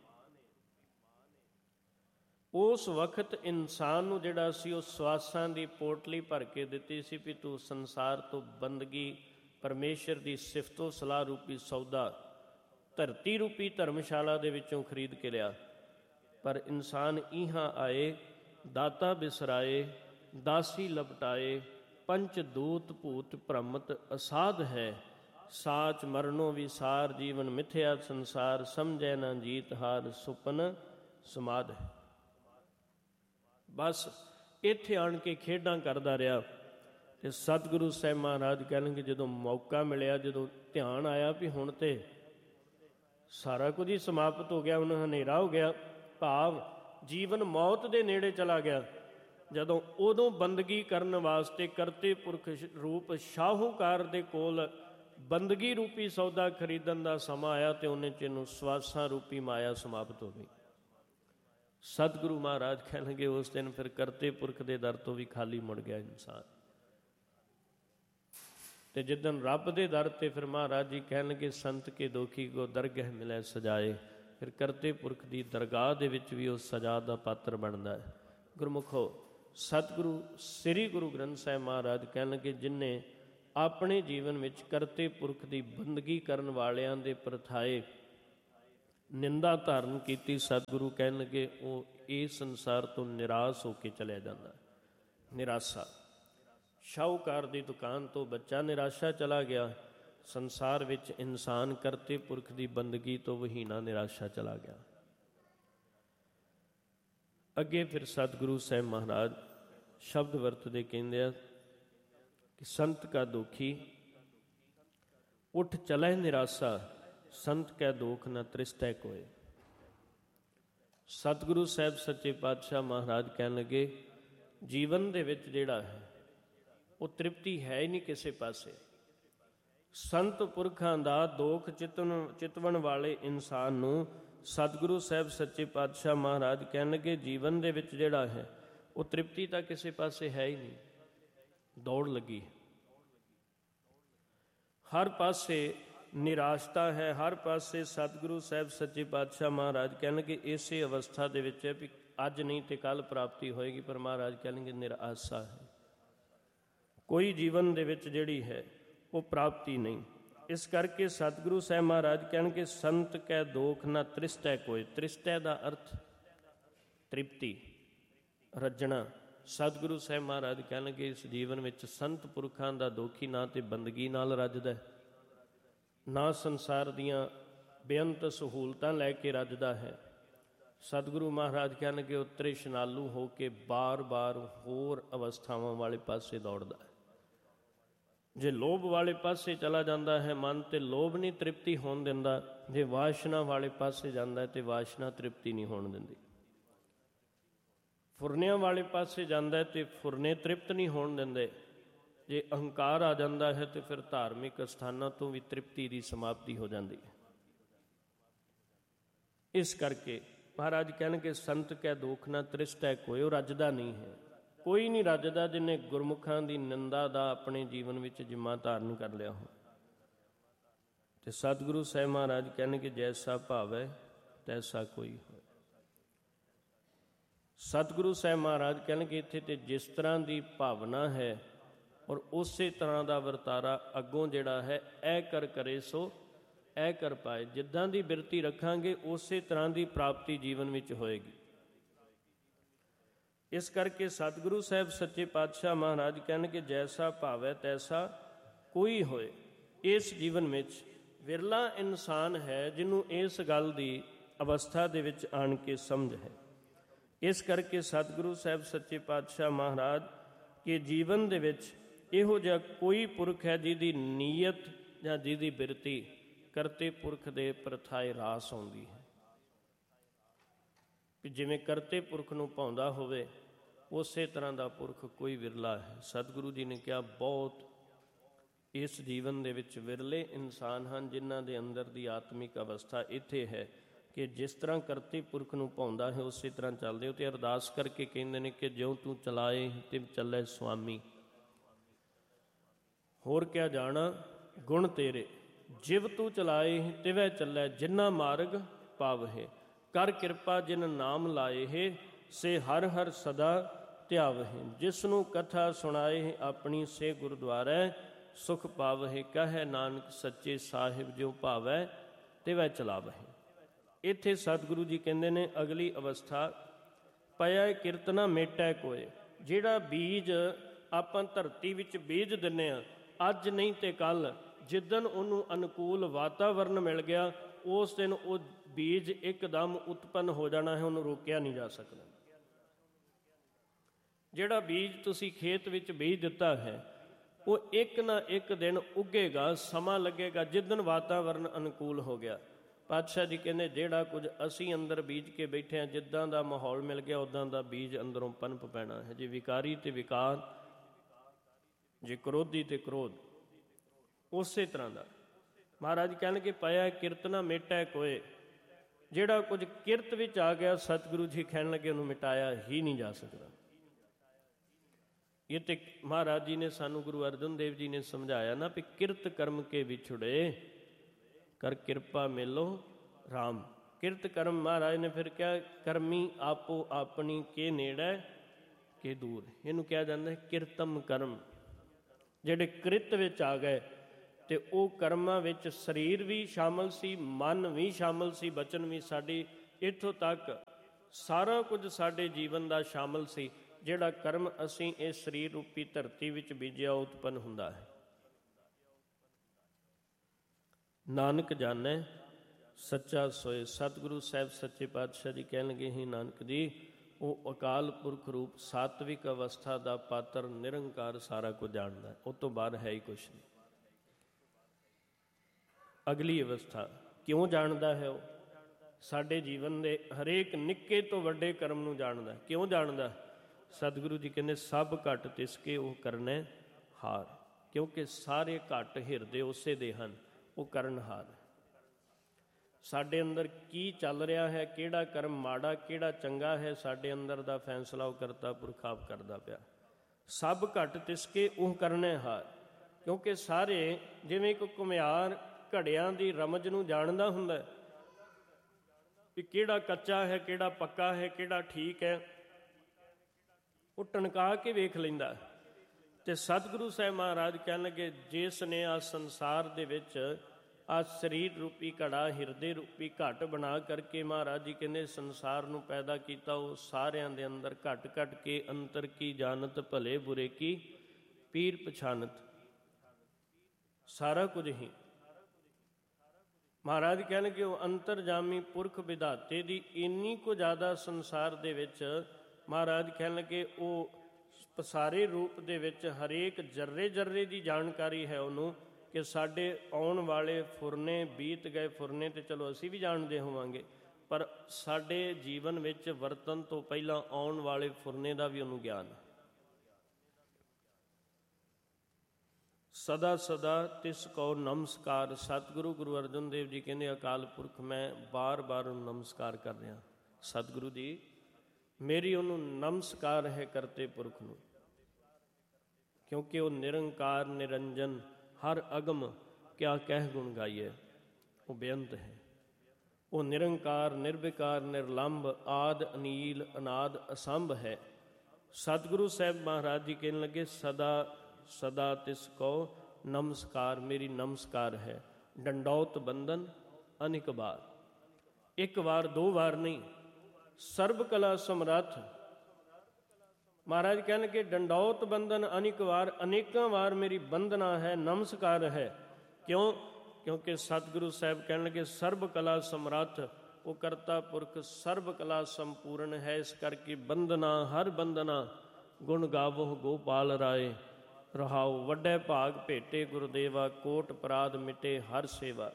ਉਸ ਵਕਤ ਇਨਸਾਨ ਨੂੰ ਜਿਹੜਾ ਸੀ ਉਹ ਸਵਾਸਾਂ ਦੀ ਪੋਟਲੀ ਭਰ ਕੇ ਦਿੱਤੀ ਸੀ ਵੀ ਤੂੰ ਸੰਸਾਰ ਤੋਂ ਬੰਦਗੀ, ਪਰਮੇਸ਼ਰ ਦੀ ਸਿਫਤੋ ਸਲਾਹ ਰੂਪੀ ਸੌਦਾ ਧਰਤੀ ਰੂਪੀ ਧਰਮਸ਼ਾਲਾ ਦੇ ਵਿੱਚੋਂ ਖਰੀਦ ਕੇ ਲਿਆ। ਪਰ ਇਨਸਾਨ ਇਹਾਂ ਆਏ, ਦਾਤਾ ਬਿਸਰਾਏ, ਦਾਸੀ ਲਪਟਾਏ, ਪੰਚ ਦੂਤ ਭੂਤ ਭ੍ਰਮਤ ਅਸਾਧ ਹੈ, ਸਾਚ ਮਰਨੋ ਵਿਸਾਰ, ਜੀਵਨ ਮਿਥਿਆ ਸੰਸਾਰ, ਸਮਝੈ ਨਾ ਜੀਤ ਹਾਰ, ਸੁਪਨ ਸਮਾਧ ਹੈ। ਬਸ ਇੱਥੇ ਆਣ ਕੇ ਖੇਡਾਂ ਕਰਦਾ ਰਿਹਾ। ਅਤੇ ਸਤਿਗੁਰੂ ਸਾਹਿਬ ਮਹਾਰਾਜ ਕਹਿਣਗੇ ਜਦੋਂ ਮੌਕਾ ਮਿਲਿਆ, ਜਦੋਂ ਧਿਆਨ ਆਇਆ ਵੀ ਹੁਣ ਤਾਂ ਸਾਰਾ ਕੁਝ ਹੀ ਸਮਾਪਤ ਹੋ ਗਿਆ, ਹੁਣ ਹਨੇਰਾ ਹੋ ਗਿਆ, ਭਾਵ ਜੀਵਨ ਮੌਤ ਦੇ ਨੇੜੇ ਚਲਾ ਗਿਆ। ਜਦੋਂ ਉਦੋਂ ਬੰਦਗੀ ਕਰਨ ਵਾਸਤੇ ਕਰਤੇ ਪੁਰਖ ਰੂਪ ਸ਼ਾਹੂਕਾਰ ਦੇ ਕੋਲ ਬੰਦਗੀ ਰੂਪੀ ਸੌਦਾ ਖਰੀਦਣ ਦਾ ਸਮਾਂ ਆਇਆ ਅਤੇ ਉਹਨੇ 'ਚ ਇਹਨੂੰ ਸਵਾਸਾਂ ਰੂਪੀ ਮਾਇਆ ਸਮਾਪਤ ਹੋ ਗਈ। ਸਤਿਗੁਰੂ ਮਹਾਰਾਜ ਕਹਿਣਗੇ ਉਸ ਦਿਨ ਫਿਰ ਕਰਤੇ ਪੁਰਖ ਦੇ ਦਰ ਤੋਂ ਵੀ ਖਾਲੀ ਮੁੜ ਗਿਆ ਇਨਸਾਨ। ਅਤੇ ਜਿੱਦਣ ਰੱਬ ਦੇ ਦਰ 'ਤੇ ਫਿਰ ਮਹਾਰਾਜ ਜੀ ਕਹਿਣਗੇ ਸੰਤ ਕੇ ਦੋਖੀ ਕੋ ਦਰਗਹਿ ਮਿਲੈ ਸਜਾਏ, ਫਿਰ ਕਰਤੇ ਪੁਰਖ ਦੀ ਦਰਗਾਹ ਦੇ ਵਿੱਚ ਵੀ ਉਹ ਸਜਾ ਦਾ ਪਾਤਰ ਬਣਦਾ ਹੈ। ਗੁਰਮੁਖੋ, ਸਤਿਗੁਰੂ ਸ੍ਰੀ ਗੁਰੂ ਗ੍ਰੰਥ ਸਾਹਿਬ ਮਹਾਰਾਜ ਕਹਿਣਗੇ ਜਿਨ੍ਹੇ ਆਪਣੇ ਜੀਵਨ ਵਿੱਚ ਕਰਤੇ ਪੁਰਖ ਦੀ ਬੰਦਗੀ ਕਰਨ ਵਾਲਿਆਂ ਦੇ ਪ੍ਰਥਾਏ ਨਿੰਦਾ ਧਾਰਨ ਕੀਤੀ, ਸਤਿਗੁਰੂ ਕਹਿਣਗੇ ਉਹ ਇਸ ਸੰਸਾਰ ਤੋਂ ਨਿਰਾਸ਼ ਹੋ ਕੇ ਚਲਿਆ ਜਾਂਦਾ। ਨਿਰਾਸ਼ਾ, ਸ਼ਾਹੂਕਾਰ ਦੀ ਦੁਕਾਨ ਤੋਂ ਬੱਚਾ ਨਿਰਾਸ਼ਾ ਚਲਾ ਗਿਆ, ਸੰਸਾਰ ਵਿੱਚ ਇਨਸਾਨ ਕਰਤੇ ਪੁਰਖ ਦੀ ਬੰਦਗੀ ਤੋਂ ਵਹੀਨਾ ਨਿਰਾਸ਼ਾ ਚਲਾ ਗਿਆ। ਅੱਗੇ ਫਿਰ ਸਤਿਗੁਰੂ ਸਾਹਿਬ ਮਹਾਰਾਜ ਸ਼ਬਦ ਵਰਤਦੇ ਕਹਿੰਦੇ ਆ ਕਿ ਸੰਤ ਕਾ ਦੁਖੀ ਉੱਠ ਚਲੇ ਨਿਰਾਸ਼ਾ, ਸੰਤ ਕੈ ਦੁਖ ਨ ਤ੍ਰਿਸਟੈ ਕੋਏ। ਸਤਿਗੁਰੂ ਸਾਹਿਬ ਸੱਚੇ ਪਾਤਸ਼ਾਹ ਮਹਾਰਾਜ ਕਹਿਣ ਲੱਗੇ ਜੀਵਨ ਦੇ ਵਿੱਚ ਜਿਹੜਾ ਹੈ ਉਹ ਤ੍ਰਿਪਤੀ ਹੈ ਹੀ ਨਹੀਂ ਕਿਸੇ ਪਾਸੇ। ਸੰਤ ਪੁਰਖਾਂ ਦਾ ਦੋਖ ਚਿਤਵਣ ਵਾਲੇ ਇਨਸਾਨ ਨੂੰ ਸਤਿਗੁਰੂ ਸਾਹਿਬ ਸੱਚੇ ਪਾਤਸ਼ਾਹ ਮਹਾਰਾਜ ਕਹਿਣ ਲੱਗੇ ਜੀਵਨ ਦੇ ਵਿੱਚ ਜਿਹੜਾ ਹੈ ਉਹ ਤ੍ਰਿਪਤੀ ਤਾਂ ਕਿਸੇ ਪਾਸੇ ਹੈ ਹੀ ਨਹੀਂ, ਦੌੜ ਲੱਗੀ। ਹਰ ਪਾਸੇ ਨਿਰਾਸ਼ਤਾ ਹੈ, ਹਰ ਪਾਸੇ ਸਤਿਗੁਰੂ ਸਾਹਿਬ ਸੱਚੇ ਪਾਤਸ਼ਾਹ ਮਹਾਰਾਜ ਕਹਿਣਗੇ ਇਸੇ ਅਵਸਥਾ ਦੇ ਵਿੱਚ ਹੈ ਵੀ ਅੱਜ ਨਹੀਂ ਤੇ ਕੱਲ੍ਹ ਪ੍ਰਾਪਤੀ ਹੋਏਗੀ, ਪਰ ਮਹਾਰਾਜ ਕਹਿਣਗੇ ਨਿਰਾਸ਼ਾ ਹੈ, ਕੋਈ ਜੀਵਨ ਦੇ ਵਿੱਚ ਜਿਹੜੀ ਹੈ ਉਹ ਪ੍ਰਾਪਤੀ ਨਹੀਂ। ਇਸ ਕਰਕੇ ਸਤਿਗੁਰੂ ਸਾਹਿਬ ਮਹਾਰਾਜ ਕਹਿਣਗੇ ਸੰਤ ਕੈ ਦੋਖ ਨਾ ਤ੍ਰਿਸਟੈ ਕੋਇ। ਤ੍ਰਿਸਟੈ ਦਾ ਅਰਥ ਤ੍ਰਿਪਤੀ, ਰੱਜਣਾ। ਸਤਿਗੁਰੂ ਸਾਹਿਬ ਮਹਾਰਾਜ ਕਹਿਣਗੇ ਇਸ ਜੀਵਨ ਵਿੱਚ ਸੰਤ ਪੁਰਖਾਂ ਦਾ ਦੋਖੀ ਨਾ ਤੇ ਬੰਦਗੀ ਨਾਲ ਰੱਜਦਾ, ਨਾ ਸੰਸਾਰ ਦੀਆਂ ਬੇਅੰਤ ਸਹੂਲਤਾਂ ਲੈ ਕੇ ਰੱਜਦਾ ਹੈ। ਸਤਿਗੁਰੂ ਮਹਾਰਾਜ ਕਹਿਣਗੇ ਉਹ ਤ੍ਰਿਸ਼ਨਾਲੂ ਹੋ ਕੇ ਬਾਰ-ਬਾਰ ਹੋਰ ਅਵਸਥਾਵਾਂ ਵਾਲੇ ਪਾਸੇ ਦੌੜਦਾ ਹੈ। ਜੇ ਲੋਭ ਵਾਲੇ ਪਾਸੇ ਚਲਾ ਜਾਂਦਾ ਹੈ ਮਨ, ਤੇ ਲੋਭ ਨਹੀਂ ਤ੍ਰਿਪਤੀ ਹੋਣ ਦਿੰਦਾ। ਜੇ ਵਾਸ਼ਨਾ ਵਾਲੇ ਪਾਸੇ ਜਾਂਦਾ ਹੈ ਤੇ ਵਾਸ਼ਨਾ ਤ੍ਰਿਪਤੀ ਨਹੀਂ ਹੋਣ ਦਿੰਦੀ। ਫੁਰਨਿਆਂ ਵਾਲੇ ਪਾਸੇ ਜਾਂਦਾ ਹੈ ਤੇ ਫੁਰਨੇ ਤ੍ਰਿਪਤ ਨਹੀਂ ਹੋਣ ਦਿੰਦੇ। ਜੇ ਅਹੰਕਾਰ ਆ ਜਾਂਦਾ ਹੈ ਤੇ ਫਿਰ ਧਾਰਮਿਕ ਅਸਥਾਨਾਂ ਤੋਂ ਵੀ ਤ੍ਰਿਪਤੀ ਦੀ ਸਮਾਪਤੀ ਹੋ ਜਾਂਦੀ ਹੈ। ਇਸ ਕਰਕੇ ਮਹਾਰਾਜ ਕਹਿਣਗੇ ਸੰਤ ਕੈ ਦੁਖ ਨਾ ਤ੍ਰਿਸਟੈ ਕੋਇ। ਉਹ ਰੱਜਦਾ ਨਹੀਂ ਹੈ, ਕੋਈ ਨਹੀਂ ਰੱਜਦਾ ਜਿਹਨੇ ਗੁਰਮੁਖਾਂ ਦੀ ਨਿੰਦਾ ਦਾ ਆਪਣੇ ਜੀਵਨ ਵਿੱਚ ਜਿੰਮਾ ਧਾਰਨ ਕਰ ਲਿਆ ਹੋ। ਤੇ ਸਤਿਗੁਰੂ ਸਾਹਿਬ ਮਹਾਰਾਜ ਕਹਿਣਗੇ ਜੈਸਾ ਭਾਵੈ ਤੈਸਾ ਕੋਈ ਹੋਏ। ਸਤਿਗੁਰੂ ਸਾਹਿਬ ਮਹਾਰਾਜ ਕਹਿਣਗੇ ਇੱਥੇ ਤੇ ਜਿਸ ਤਰ੍ਹਾਂ ਦੀ ਭਾਵਨਾ ਹੈ ਔਰ ਉਸੇ ਤਰ੍ਹਾਂ ਦਾ ਵਰਤਾਰਾ ਅੱਗੋਂ ਜਿਹੜਾ ਹੈ ਐ ਕਰ ਕਰੇ ਸੋ ਐ ਕਰ ਪਾਏ। ਜਿੱਦਾਂ ਦੀ ਬਿਰਤੀ ਰੱਖਾਂਗੇ ਉਸੇ ਤਰ੍ਹਾਂ ਦੀ ਪ੍ਰਾਪਤੀ ਜੀਵਨ ਵਿੱਚ ਹੋਏਗੀ। ਇਸ ਕਰਕੇ ਸਤਿਗੁਰੂ ਸਾਹਿਬ ਸੱਚੇ ਪਾਤਸ਼ਾਹ ਮਹਾਰਾਜ ਕਹਿਣਗੇ ਜੈਸਾ ਭਾਵੈ ਤੈਸਾ ਕੋਈ ਹੋਏ। ਇਸ ਜੀਵਨ ਵਿੱਚ ਵਿਰਲਾ ਇਨਸਾਨ ਹੈ ਜਿਹਨੂੰ ਇਸ ਗੱਲ ਦੀ ਅਵਸਥਾ ਦੇ ਵਿੱਚ ਆਣ ਕੇ ਸਮਝ ਹੈ। ਇਸ ਕਰਕੇ ਸਤਿਗੁਰੂ ਸਾਹਿਬ ਸੱਚੇ ਪਾਤਸ਼ਾਹ ਮਹਾਰਾਜ ਕਿ ਜੀਵਨ ਦੇ ਵਿੱਚ ਇਹੋ ਜਿਹਾ ਕੋਈ ਪੁਰਖ ਹੈ ਜਿਹਦੀ ਨੀਅਤ ਜਾਂ ਜਿਹਦੀ ਬਿਰਤੀ ਕਰਤੇ ਪੁਰਖ ਦੇ ਪ੍ਰਥਾਏ ਰਾਸ ਆਉਂਦੀ ਹੈ। ਕਿ ਜਿਵੇਂ ਕਰਤੇ ਪੁਰਖ ਨੂੰ ਭਾਉਂਦਾ ਹੋਵੇ ਉਸੇ ਤਰ੍ਹਾਂ ਦਾ ਪੁਰਖ ਕੋਈ ਵਿਰਲਾ ਹੈ। ਸਤਿਗੁਰੂ ਜੀ ਨੇ ਕਿਹਾ ਬਹੁਤ ਇਸ ਜੀਵਨ ਦੇ ਵਿੱਚ ਵਿਰਲੇ ਇਨਸਾਨ ਹਨ ਜਿਨ੍ਹਾਂ ਦੇ ਅੰਦਰ ਦੀ ਆਤਮਿਕ ਅਵਸਥਾ ਇੱਥੇ ਹੈ ਕਿ ਜਿਸ ਤਰ੍ਹਾਂ ਕਰਤੇ ਪੁਰਖ ਨੂੰ ਭਾਉਂਦਾ ਹੈ ਉਸੇ ਤਰ੍ਹਾਂ ਚੱਲਦੇ ਹੋ। ਤੇ ਅਰਦਾਸ ਕਰਕੇ ਕਹਿੰਦੇ ਨੇ ਕਿ ਜਿਉਂ ਤੂੰ ਚਲਾਏ ਤਿਵ ਚੱਲੇ ਸੁਆਮੀ, ਹੋਰ ਕਿਆ ਜਾਣਾ ਗੁਣ ਤੇਰੇ, ਜਿਵ ਤੂੰ ਚਲਾਏ ਤਿਵੈ ਚੱਲੈ ਜਿਨਾ ਮਾਰਗ ਪਾਵਹਿ। ਕਰ ਕਿਰਪਾ ਜਿਨ ਨਾਮ ਲਾਏ ਹੈ ਸੇ ਹਰ ਹਰ ਸਦਾ ਧਿਆਵਹਿ। ਜਿਸ ਨੂੰ ਕਥਾ ਸੁਣਾਏ ਆਪਣੀ ਸੇ ਗੁਰਦੁਆਰੈ ਸੁਖ ਪਾਵਹਿ। ਕਹੈ ਨਾਨਕ ਸੱਚੇ ਸਾਹਿਬ ਜਿਉ ਭਾਵੈ ਤਿਵੈ ਚਲਾਵਹਿ। ਇੱਥੇ ਸਤਿਗੁਰੂ ਜੀ ਕਹਿੰਦੇ ਨੇ ਅਗਲੀ ਅਵਸਥਾ ਪਿਆ ਕੀਰਤਨਾ ਮੇਟੈ ਕੋਏ। ਜਿਹੜਾ ਬੀਜ ਆਪਾਂ ਧਰਤੀ ਵਿੱਚ ਬੀਜ ਦਿੰਦੇ ਹਾਂ ਅੱਜ ਨਹੀਂ ਤੇ ਕੱਲ੍ਹ, ਜਿੱਦਣ ਉਹਨੂੰ ਅਨੁਕੂਲ ਵਾਤਾਵਰਨ ਮਿਲ ਗਿਆ ਉਸ ਦਿਨ ਉਹ ਬੀਜ ਇੱਕਦਮ ਉਤਪੰਨ ਹੋ ਜਾਣਾ ਹੈ, ਉਹਨੂੰ ਰੋਕਿਆ ਨਹੀਂ ਜਾ ਸਕਦਾ। ਜਿਹੜਾ ਬੀਜ ਤੁਸੀਂ ਖੇਤ ਵਿੱਚ ਬੀਜ ਦਿੱਤਾ ਹੈ ਉਹ ਇੱਕ ਨਾ ਇੱਕ ਦਿਨ ਉੱਗੇਗਾ, ਸਮਾਂ ਲੱਗੇਗਾ। ਜਿੱਦਣ ਵਾਤਾਵਰਨ ਅਨੁਕੂਲ ਹੋ ਗਿਆ, ਪਾਤਸ਼ਾਹ ਜੀ ਕਹਿੰਦੇ ਜਿਹੜਾ ਕੁਝ ਅਸੀਂ ਅੰਦਰ ਬੀਜ ਕੇ ਬੈਠੇ ਹਾਂ ਜਿੱਦਾਂ ਦਾ ਮਾਹੌਲ ਮਿਲ ਗਿਆ ਉੱਦਾਂ ਦਾ ਬੀਜ ਅੰਦਰੋਂ ਪਨਪ ਪੈਣਾ ਹੈ। ਜੇ ਵਿਕਾਰੀ ਤੇ ਵਿਕਾਰ, ਜੇ ਕ੍ਰੋਧੀ ਤੇ ਕ੍ਰੋਧ, ਉਸੇ ਤਰ੍ਹਾਂ ਦਾ ਮਹਾਰਾਜ ਕਹਿਣਗੇ ਪਾਇਆ ਕੀਰਤਨਾ ਮੇਟੈ ਕੋਏ। ਜਿਹੜਾ ਕੁਝ ਕਿਰਤ ਵਿੱਚ ਆ ਗਿਆ ਸਤਿਗੁਰੂ ਜੀ ਕਹਿਣ ਲੱਗੇ ਉਹਨੂੰ ਮਿਟਾਇਆ ਹੀ ਨਹੀਂ ਜਾ ਸਕਦਾ। ਇਹ ਤੇ ਮਹਾਰਾਜ ਜੀ ਨੇ ਸਾਨੂੰ ਗੁਰੂ ਅਰਜਨ ਦੇਵ ਜੀ ਨੇ ਸਮਝਾਇਆ ਨਾ ਵੀ ਕਿਰਤ ਕਰਮ ਕੇ ਵਿਛੁੜੇ ਕਰ ਕਿਰਪਾ ਮੇਲੋ ਰਾਮ। ਕਿਰਤ ਕਰਮ ਮਹਾਰਾਜ ਨੇ ਫਿਰ ਕਿਹਾ ਕਰਮੀ ਆਪੋ ਆਪਣੀ ਕੇ ਨੇੜੇ ਕੇ ਦੂਰ। ਇਹਨੂੰ ਕਿਹਾ ਜਾਂਦਾ ਹੈ ਕਿਰਤਮ ਕਰਮ। ਜਿਹੜੇ ਕ੍ਰਿਤ ਵਿੱਚ ਆ ਗਏ ਤੇ ਉਹ ਕਰਮਾਂ ਵਿੱਚ ਸਰੀਰ ਵੀ ਸ਼ਾਮਲ ਸੀ, ਮਨ ਵੀ ਸ਼ਾਮਲ ਸੀ, ਬਚਨ ਵੀ, ਸਾਡੀ ਇੱਥੋਂ ਤੱਕ ਸਾਰਾ ਕੁਝ ਸਾਡੇ ਜੀਵਨ ਦਾ ਸ਼ਾਮਲ ਸੀ। ਜਿਹੜਾ ਕਰਮ ਅਸੀਂ ਇਸ ਸਰੀਰ ਰੂਪੀ ਧਰਤੀ ਵਿੱਚ ਬੀਜਿਆ ਉਤਪੰਨ ਹੁੰਦਾ ਹੈ। ਨਾਨਕ ਜਾਣੈ ਸੱਚਾ ਸੋਏ। ਸਤਿਗੁਰੂ ਸਾਹਿਬ ਸੱਚੇ ਪਾਤਸ਼ਾਹ ਜੀ ਕਹਿਣਗੇ, ਹੀ ਨਾਨਕ ਜੀ, ਉਹ ਅਕਾਲ ਪੁਰਖ ਰੂਪ ਸਾਤਵਿਕ ਅਵਸਥਾ ਦਾ ਪਾਤਰ ਨਿਰੰਕਾਰ ਸਾਰਾ ਕੁਝ ਜਾਣਦਾ, ਉਹ ਤੋਂ ਬਾਹਰ ਹੈ ਹੀ ਕੁਛ ਨਹੀਂ। ਅਗਲੀ ਅਵਸਥਾ ਕਿਉਂ ਜਾਣਦਾ ਹੈ? ਉਹ ਸਾਡੇ ਜੀਵਨ ਦੇ ਹਰੇਕ ਨਿੱਕੇ ਤੋਂ ਵੱਡੇ ਕਰਮ ਨੂੰ ਜਾਣਦਾ। ਕਿਉਂ ਜਾਣਦਾ? ਸਤਿਗੁਰੂ ਜੀ ਕਹਿੰਦੇ, ਸਭ ਘਟ ਤਿਸਕੇ ਉਹ ਕਰਨੈ ਹਾਰ। ਕਿਉਂਕਿ ਸਾਰੇ ਘਟ ਹਿਰਦੇ ਉਸੇ ਦੇ ਹਨ, ਉਹ ਕਰਨਹਾਰ। ਸਾਡੇ ਅੰਦਰ ਕੀ ਚੱਲ ਰਿਹਾ ਹੈ, ਕਿਹੜਾ ਕਰਮ ਮਾੜਾ ਕਿਹੜਾ ਚੰਗਾ ਹੈ, ਸਾਡੇ ਅੰਦਰ ਦਾ ਫੈਸਲਾ ਉਹ ਕਰਤਾ ਪੁਰਖ ਆਪ ਕਰਦਾ ਪਿਆ। ਸਭ ਘਟ ਤਿਸਕੇ ਉਹ ਕਰਨੈ ਹਾਰ। ਕਿਉਂਕਿ ਸਾਰੇ ਜਿਵੇਂ ਇੱਕ ਘੁਮਿਆਰ ਘੜਿਆਂ ਦੀ ਰਮਜ ਨੂੰ ਜਾਣਦਾ ਹੁੰਦਾ ਵੀ ਕਿਹੜਾ ਕੱਚਾ ਹੈ, ਕਿਹੜਾ ਪੱਕਾ ਹੈ, ਕਿਹੜਾ ਠੀਕ ਹੈ, ਉਹ ਟਣਕਾ ਕੇ ਵੇਖ ਲੈਂਦਾ। ਤੇ ਸਤਿਗੁਰੂ ਸਾਹਿਬ ਮਹਾਰਾਜ ਕਹਿਣ ਲੱਗੇ, ਜਿਸ ਨੇ ਆ ਸੰਸਾਰ ਦੇ ਵਿੱਚ ਆ ਸਰੀਰ ਰੂਪੀ ਘੜਾ, ਹਿਰਦੇ ਰੂਪੀ ਘਟ ਬਣਾ ਕਰਕੇ ਮਹਾਰਾਜ ਜੀ ਕਹਿੰਦੇ ਸੰਸਾਰ ਨੂੰ ਪੈਦਾ ਕੀਤਾ, ਉਹ ਸਾਰਿਆਂ ਦੇ ਅੰਦਰ ਘਟ ਘਟ ਕੇ ਅੰਤਰ ਕੀ ਜਾਣਤ, ਭਲੇ ਬੁਰੇ ਕੀ ਪੀਰ ਪਛਾਨਤ। ਸਾਰਾ ਕੁਝ ਹੀ ਮਹਾਰਾਜ ਕਹਿਣਗੇ, ਉਹ ਅੰਤਰਜਾਮੀ ਪੁਰਖ ਵਿਧਾਤੇ ਦੀ ਇੰਨੀ ਕੁ ਜ਼ਿਆਦਾ ਸੰਸਾਰ ਦੇ ਵਿੱਚ ਮਹਾਰਾਜ ਕਹਿਣ ਲੱਗੇ, ਉਹ ਪਸਾਰੇ ਰੂਪ ਦੇ ਵਿੱਚ ਹਰੇਕ ਜਰਰੇ ਜਰਰੇ ਦੀ ਜਾਣਕਾਰੀ ਹੈ ਉਹਨੂੰ, ਕਿ ਸਾਡੇ ਆਉਣ ਵਾਲੇ ਫੁਰਨੇ, ਬੀਤ ਗਏ ਫੁਰਨੇ ਤੇ ਚਲੋ ਅਸੀਂ ਵੀ ਜਾਣਦੇ ਹੋਵਾਂਗੇ, ਪਰ ਸਾਡੇ ਜੀਵਨ ਵਿੱਚ ਵਰਤਨ ਤੋਂ ਪਹਿਲਾਂ ਆਉਣ ਵਾਲੇ ਫੁਰਨੇ ਦਾ ਵੀ ਉਹਨੂੰ ਗਿਆਨ। ਸਦਾ ਸਦਾ ਤਿਸ ਕੋ ਨਮਸਕਾਰ। ਸਤਿਗੁਰੂ ਗੁਰੂ ਅਰਜਨ ਦੇਵ ਜੀ ਕਹਿੰਦੇ, ਅਕਾਲ ਪੁਰਖ ਮੈਂ ਬਾਰ-ਬਾਰ ਉਹਨੂੰ ਨਮਸਕਾਰ ਕਰ ਰਿਹਾ। ਸਤਿਗੁਰੂ ਜੀ, ਮੇਰੀ ਉਹਨੂੰ ਨਮਸਕਾਰ ਹੈ ਕਰਤੇ ਪੁਰਖ ਨੂੰ, ਕਿਉਂਕਿ ਉਹ ਨਿਰੰਕਾਰ ਨਿਰੰਜਨ ਹਰ ਅਗਮ ਕਿਆ ਕਹਿ ਗੁਣ ਗਾਈਏ। ਉਹ ਬੇਅੰਤ ਹੈ, ਉਹ ਨਿਰੰਕਾਰ ਨਿਰਵਿਕਾਰ ਨਿਰਲੰਭ ਆਦ ਅਨੀਲ ਅਨਾਦ ਅਸੰਭ ਹੈ। ਸਤਿਗੁਰੂ ਸਾਹਿਬ ਮਹਾਰਾਜ ਜੀ ਕਹਿਣ ਲੱਗੇ, ਸਦਾ ਸਦਾ ਤਿਸ ਕੋ ਨਮਸਕਾਰ। ਮੇਰੀ ਨਮਸਕਾਰ ਹੈ। ਡੰਡੌਤ ਬੰਦਨ ਅਨੇਕ ਬਾਰ, ਇੱਕ ਵਾਰ ਦੋ ਵਾਰ ਨਹੀਂ, ਸਰਬ ਕਲਾ ਸਮਰੱਥ। ਮਹਾਰਾਜ ਕਹਿਣਗੇ, ਡੰਡੌਤ ਬੰਦਨ ਅਨੇਕ ਵਾਰ, ਅਨੇਕਾਂ ਵਾਰ ਮੇਰੀ ਬੰਦਨਾ ਹੈ, ਨਮਸਕਾਰ ਹੈ। ਕਿਉਂ? ਕਿਉਂਕਿ ਸਤਿਗੁਰੂ ਸਾਹਿਬ ਕਹਿਣ ਲੱਗੇ, ਸਰਬ ਕਲਾ ਸਮਰੱਥ, ਉਹ ਕਰਤਾ ਪੁਰਖ ਸਰਬ ਕਲਾ ਸੰਪੂਰਨ ਹੈ। ਇਸ ਕਰਕੇ ਬੰਦਨਾ ਹਰ ਬੰਦਨਾ, ਗੁਣ ਗਾਵੋ ਗੋਪਾਲ ਰਾਏ ਰਹਾਉ। ਵੱਡੇ ਭਾਗ ਭੇਟੇ ਗੁਰਦੇਵਾ, ਕੋਟ ਅਪਰਾਧ ਮਿਟੇ ਹਰ ਸੇਵਾ।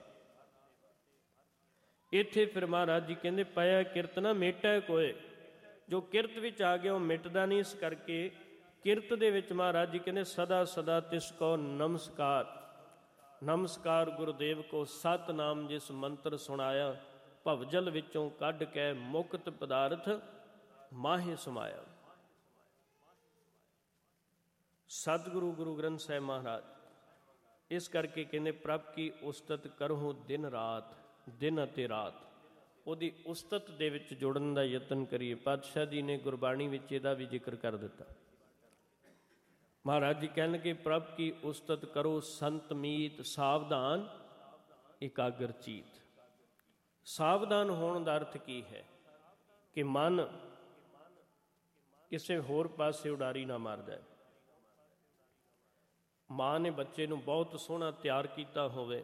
ਇੱਥੇ ਫਿਰ ਮਹਾਰਾਜ ਜੀ ਕਹਿੰਦੇ, ਪਿਆ ਕਿਰਤ ਨਾ ਮੇਟੈ ਕੋਏ। ਜੋ ਕਿਰਤ ਵਿੱਚ ਆ ਗਿਆ ਉਹ ਮਿਟਦਾ ਨਹੀਂ। ਇਸ ਕਰਕੇ ਕਿਰਤ ਦੇ ਵਿੱਚ ਮਹਾਰਾਜ ਜੀ ਕਹਿੰਦੇ, ਸਦਾ ਸਦਾ ਤਿਸ ਕੋ ਨਮਸਕਾਰ। ਨਮਸਕਾਰ ਗੁਰਦੇਵ ਕੋ ਸਤਨਾਮ, ਜਿਸ ਮੰਤਰ ਸੁਣਾਇਆ, ਭਵਜਲ ਵਿੱਚੋਂ ਕੱਢ ਕੇ ਮੁਕਤ ਪਦਾਰਥ ਮਾਹੇ ਸਮਾਇਆ। ਸਤਿਗੁਰੂ ਗੁਰੂ ਗ੍ਰੰਥ ਸਾਹਿਬ ਮਹਾਰਾਜ ਇਸ ਕਰਕੇ ਕਹਿੰਦੇ, ਪ੍ਰਭ ਕੀ ਉਸਤਤ ਕਰੋ ਦਿਨ ਰਾਤ, ਦਿਨ ਅਤੇ ਰਾਤ। ਉਹਦੀ ਉਸਤਤ ਦੇ ਵਿੱਚ ਜੁੜਨ ਦਾ ਯਤਨ ਕਰੀਏ। ਪਾਤਸ਼ਾਹ ਜੀ ਨੇ ਗੁਰਬਾਣੀ ਵਿੱਚ ਇਹਦਾ ਵੀ ਜ਼ਿਕਰ ਕਰ ਦਿੱਤਾ। ਮਹਾਰਾਜ ਜੀ ਕਹਿਣਗੇ, ਪ੍ਰਭ ਕੀ ਉਸਤਤ ਕਰੋ ਸੰਤ ਮੀਤ, ਸਾਵਧਾਨ ਇਕਾਗਰ ਚੀਤ। ਸਾਵਧਾਨ ਹੋਣ ਦਾ ਅਰਥ ਕੀ ਹੈ? ਕਿ ਮਨ ਕਿਸੇ ਹੋਰ ਪਾਸੇ ਉਡਾਰੀ ਨਾ ਮਾਰ ਜਾਏ। ਮਾਂ ਨੇ ਬੱਚੇ ਨੂੰ ਬਹੁਤ ਸੋਹਣਾ ਤਿਆਰ ਕੀਤਾ ਹੋਵੇ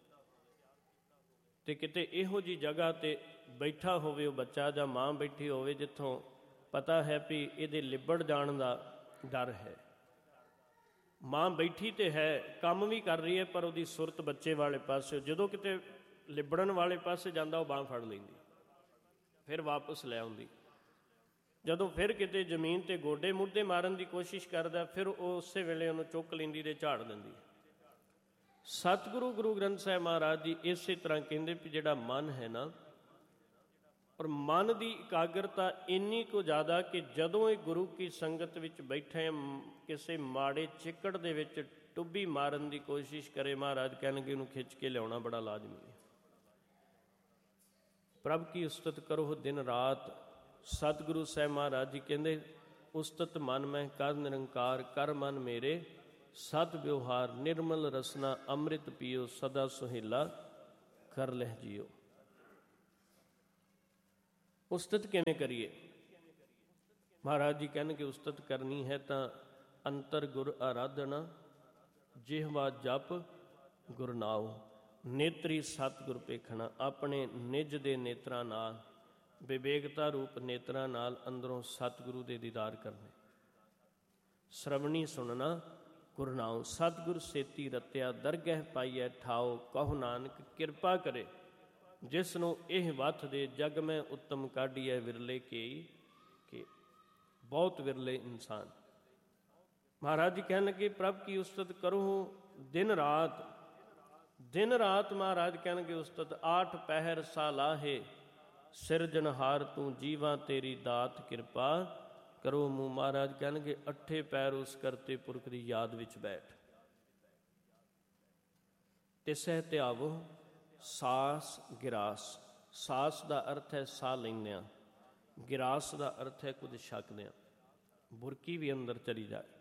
ਤੇ ਕਿਤੇ ਇਹੋ ਜਿਹੀ ਜਗ੍ਹਾ ਤੇ ਬੈਠਾ ਹੋਵੇ ਉਹ ਬੱਚਾ, ਜਾਂ ਮਾਂ ਬੈਠੀ ਹੋਵੇ ਜਿੱਥੋਂ ਪਤਾ ਹੈ ਵੀ ਇਹਦੇ ਲਿਬੜ ਜਾਣ ਦਾ ਡਰ ਹੈ। ਮਾਂ ਬੈਠੀ ਤੇ ਹੈ, ਕੰਮ ਵੀ ਕਰ ਰਹੀ ਹੈ, ਪਰ ਉਹਦੀ ਸੁਰਤ ਬੱਚੇ ਵਾਲੇ ਪਾਸੇ। ਜਦੋਂ ਕਿਤੇ ਲਿਬੜਨ ਵਾਲੇ ਪਾਸੇ ਜਾਂਦਾ, ਉਹ ਬਾਂਹ ਫੜ ਲੈਂਦੀ, ਫਿਰ ਵਾਪਸ ਲੈ ਆਉਂਦੀ। ਜਦੋਂ ਫਿਰ ਕਿਤੇ ਜ਼ਮੀਨ 'ਤੇ ਗੋਡੇ ਮੁੱਦੇ ਮਾਰਨ ਦੀ ਕੋਸ਼ਿਸ਼ ਕਰਦਾ, ਫਿਰ ਉਹ ਉਸੇ ਵੇਲੇ ਉਹਨੂੰ ਚੁੱਕ ਲੈਂਦੀ ਤੇ ਝਾੜ ਦਿੰਦੀ। ਸਤਿਗੁਰੂ ਗੁਰੂ ਗ੍ਰੰਥ ਸਾਹਿਬ ਮਹਾਰਾਜ ਜੀ ਇਸੇ ਤਰ੍ਹਾਂ ਕਹਿੰਦੇ ਵੀ ਜਿਹੜਾ ਮਨ ਹੈ ਨਾ, ਪਰ ਮਨ ਦੀ ਇਕਾਗਰਤਾ ਇੰਨੀ ਕੁ ਜ਼ਿਆਦਾ ਕਿ ਜਦੋਂ ਇਹ ਗੁਰੂ ਕੀ ਸੰਗਤ ਵਿੱਚ ਬੈਠੇ ਕਿਸੇ ਮਾੜੇ ਚਿੱਕੜ ਦੇ ਵਿੱਚ ਟੁੱਬੀ ਮਾਰਨ ਦੀ ਕੋਸ਼ਿਸ਼ ਕਰੇ, ਮਹਾਰਾਜ ਕਹਿਣਗੇ ਉਹਨੂੰ ਖਿੱਚ ਕੇ ਲਿਆਉਣਾ ਬੜਾ ਲਾਜ਼ਮੀ ਹੈ। ਪ੍ਰਭ ਕੀ ਉਸਤਤ ਕਰੋ ਦਿਨ ਰਾਤ। ਸਤਿਗੁਰੂ ਸਾਹਿਬ ਮਹਾਰਾਜ ਜੀ ਕਹਿੰਦੇ, ਉਸਤਤ ਮਨ ਮੈਂ ਕਰ ਨਿਰੰਕਾਰ, ਕਰ ਮਨ ਮੇਰੇ ਸਤ ਵਿਵਹਾਰ ਨਿਰਮਲ ਰਸਨਾ ਅੰਮ੍ਰਿਤ ਪੀਓ ਸਦਾ ਸੁਹੇਲਾ ਕਰ ਲਹਿ ਜੀਓ। ਉਸਤਤ ਕਿਵੇਂ ਕਰੀਏ? ਮਹਾਰਾਜ ਜੀ ਕਹਿਣਗੇ ਉਸਤਤ ਕਰਨੀ ਹੈ ਤਾਂ ਅੰਤਰ ਗੁਰ ਆਰਾਧਨਾ, ਜਿਹਵਾ ਜਪ ਗੁਰ ਨਾਉ, ਨੇਤਰੀ ਸਤਿਗੁਰ ਪੇਖਣਾ। ਆਪਣੇ ਨਿਜ ਦੇ ਨੇਤਰਾਂ ਨਾਲ, ਵਿਵੇਕਤਾ ਰੂਪ ਨੇਤਰਾਂ ਨਾਲ ਅੰਦਰੋਂ ਸਤਿਗੁਰੂ ਦੇ ਦੀਦਾਰ ਕਰਨੇ। ਸ਼ਰਵਣੀ ਸੁਣਨਾ ਗੁਰ ਨਾਉ, ਸਤਿਗੁਰ ਸੇਤੀ ਰਤਿਆ ਦਰਗਹਿ ਪਾਈਐ ਠਾਓ, ਕਹੋ ਨਾਨਕ ਕਿਰਪਾ ਕਰੇ ਜਿਸ ਨੂੰ ਇਹ ਵੱਥ ਦੇ, ਜਗ ਮੈਂ ਉੱਤਮ ਕਾਢੀਐ ਵਿਰਲੇ ਕੇ ਬਹੁਤ ਵਿਰਲੇ ਇਨਸਾਨ। ਮਹਾਰਾਜ ਜੀ ਕਹਿਣਗੇ ਪ੍ਰਭ ਕੀ ਉਸਤਤ ਕਰੋ ਦਿਨ ਰਾਤ, ਦਿਨ ਰਾਤ ਮਹਾਰਾਜ ਕਹਿਣਗੇ ਉਸਤਤ। 8 ਪਹਿਰ ਸਾਲਾਹੇ ਸਿਰਜਣਹਾਰ ਤੂੰ, ਜੀਵਾਂ ਤੇਰੀ ਦਾਤ ਕਿਰਪਾ ਕਰੋ ਮੂੰਹ। ਮਹਾਰਾਜ ਕਹਿਣਗੇ 8 ਪਹਿਰ ਉਸ ਕਰਤੇ ਪੁਰਖ ਦੀ ਯਾਦ ਵਿੱਚ ਬੈਠ। ਤਿਸਹਿ ਧਿਆਵੋ ਸਾਸ ਗਿਰਾਸ। ਸਾਸ ਦਾ ਅਰਥ ਹੈ ਸਾਹ ਲੈਂਦਿਆਂ, ਗਿਰਾਸ ਦਾ ਅਰਥ ਹੈ ਕੁਝ ਛਕਦਿਆਂ, ਬੁਰਕੀ ਵੀ ਅੰਦਰ ਚਲੀ ਜਾਏ।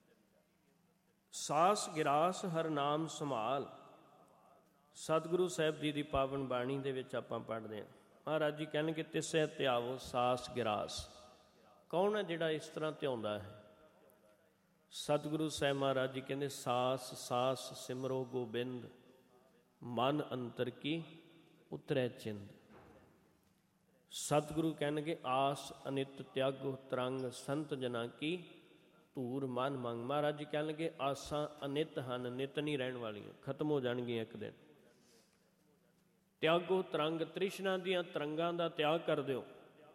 ਸਾਸ ਗਿਰਾਸ ਹਰ ਨਾਮ ਸੰਭਾਲ। ਸਤਿਗੁਰੂ ਸਾਹਿਬ ਜੀ ਦੀ ਪਾਵਨ ਬਾਣੀ ਦੇ ਵਿੱਚ ਆਪਾਂ ਪੜ੍ਹਦੇ ਹਾਂ, ਮਹਾਰਾਜ ਜੀ ਕਹਿਣਗੇ ਤਿਸਹਿ ਧਿਆਵੋ ਸਾਸ ਗਿਰਾਸ। ਕੌਣ ਹੈ ਜਿਹੜਾ ਇਸ ਤਰ੍ਹਾਂ ਧਿਆਉਂਦਾ ਹੈ? ਸਤਿਗੁਰੂ ਸਾਹਿਬ ਮਹਾਰਾਜ ਜੀ ਕਹਿੰਦੇ ਸਾਸ ਸਾਸ ਸਿਮਰੋ ਗੋਬਿੰਦ, ਮਨ ਅੰਤਰ ਕੀ ਉਤਰੈ ਚਿੰਦ। ਸਤਿਗੁਰੂ ਕਹਿਣਗੇ ਆਸ ਅਨਿਤ ਤਿਆਗੋ ਤਰੰਗ, ਸੰਤ ਜਨਾਂ ਕੀ ਧੂਰ ਮਨ ਮੰਗ। ਮਹਾਰਾਜ ਜੀ ਕਹਿਣਗੇ ਆਸਾਂ ਅਨਿਤ ਹਨ, ਨਿਤ ਨਹੀਂ ਰਹਿਣ ਵਾਲੀਆਂ, ਖਤਮ ਹੋ ਜਾਣਗੀਆਂ ਇੱਕ ਦਿਨ। ਤਿਆਗੋ ਤਰੰਗ, ਤ੍ਰਿਸ਼ਨਾ ਦੀਆਂ ਤਰੰਗਾਂ ਦਾ ਤਿਆਗ ਕਰ ਦਿਓ।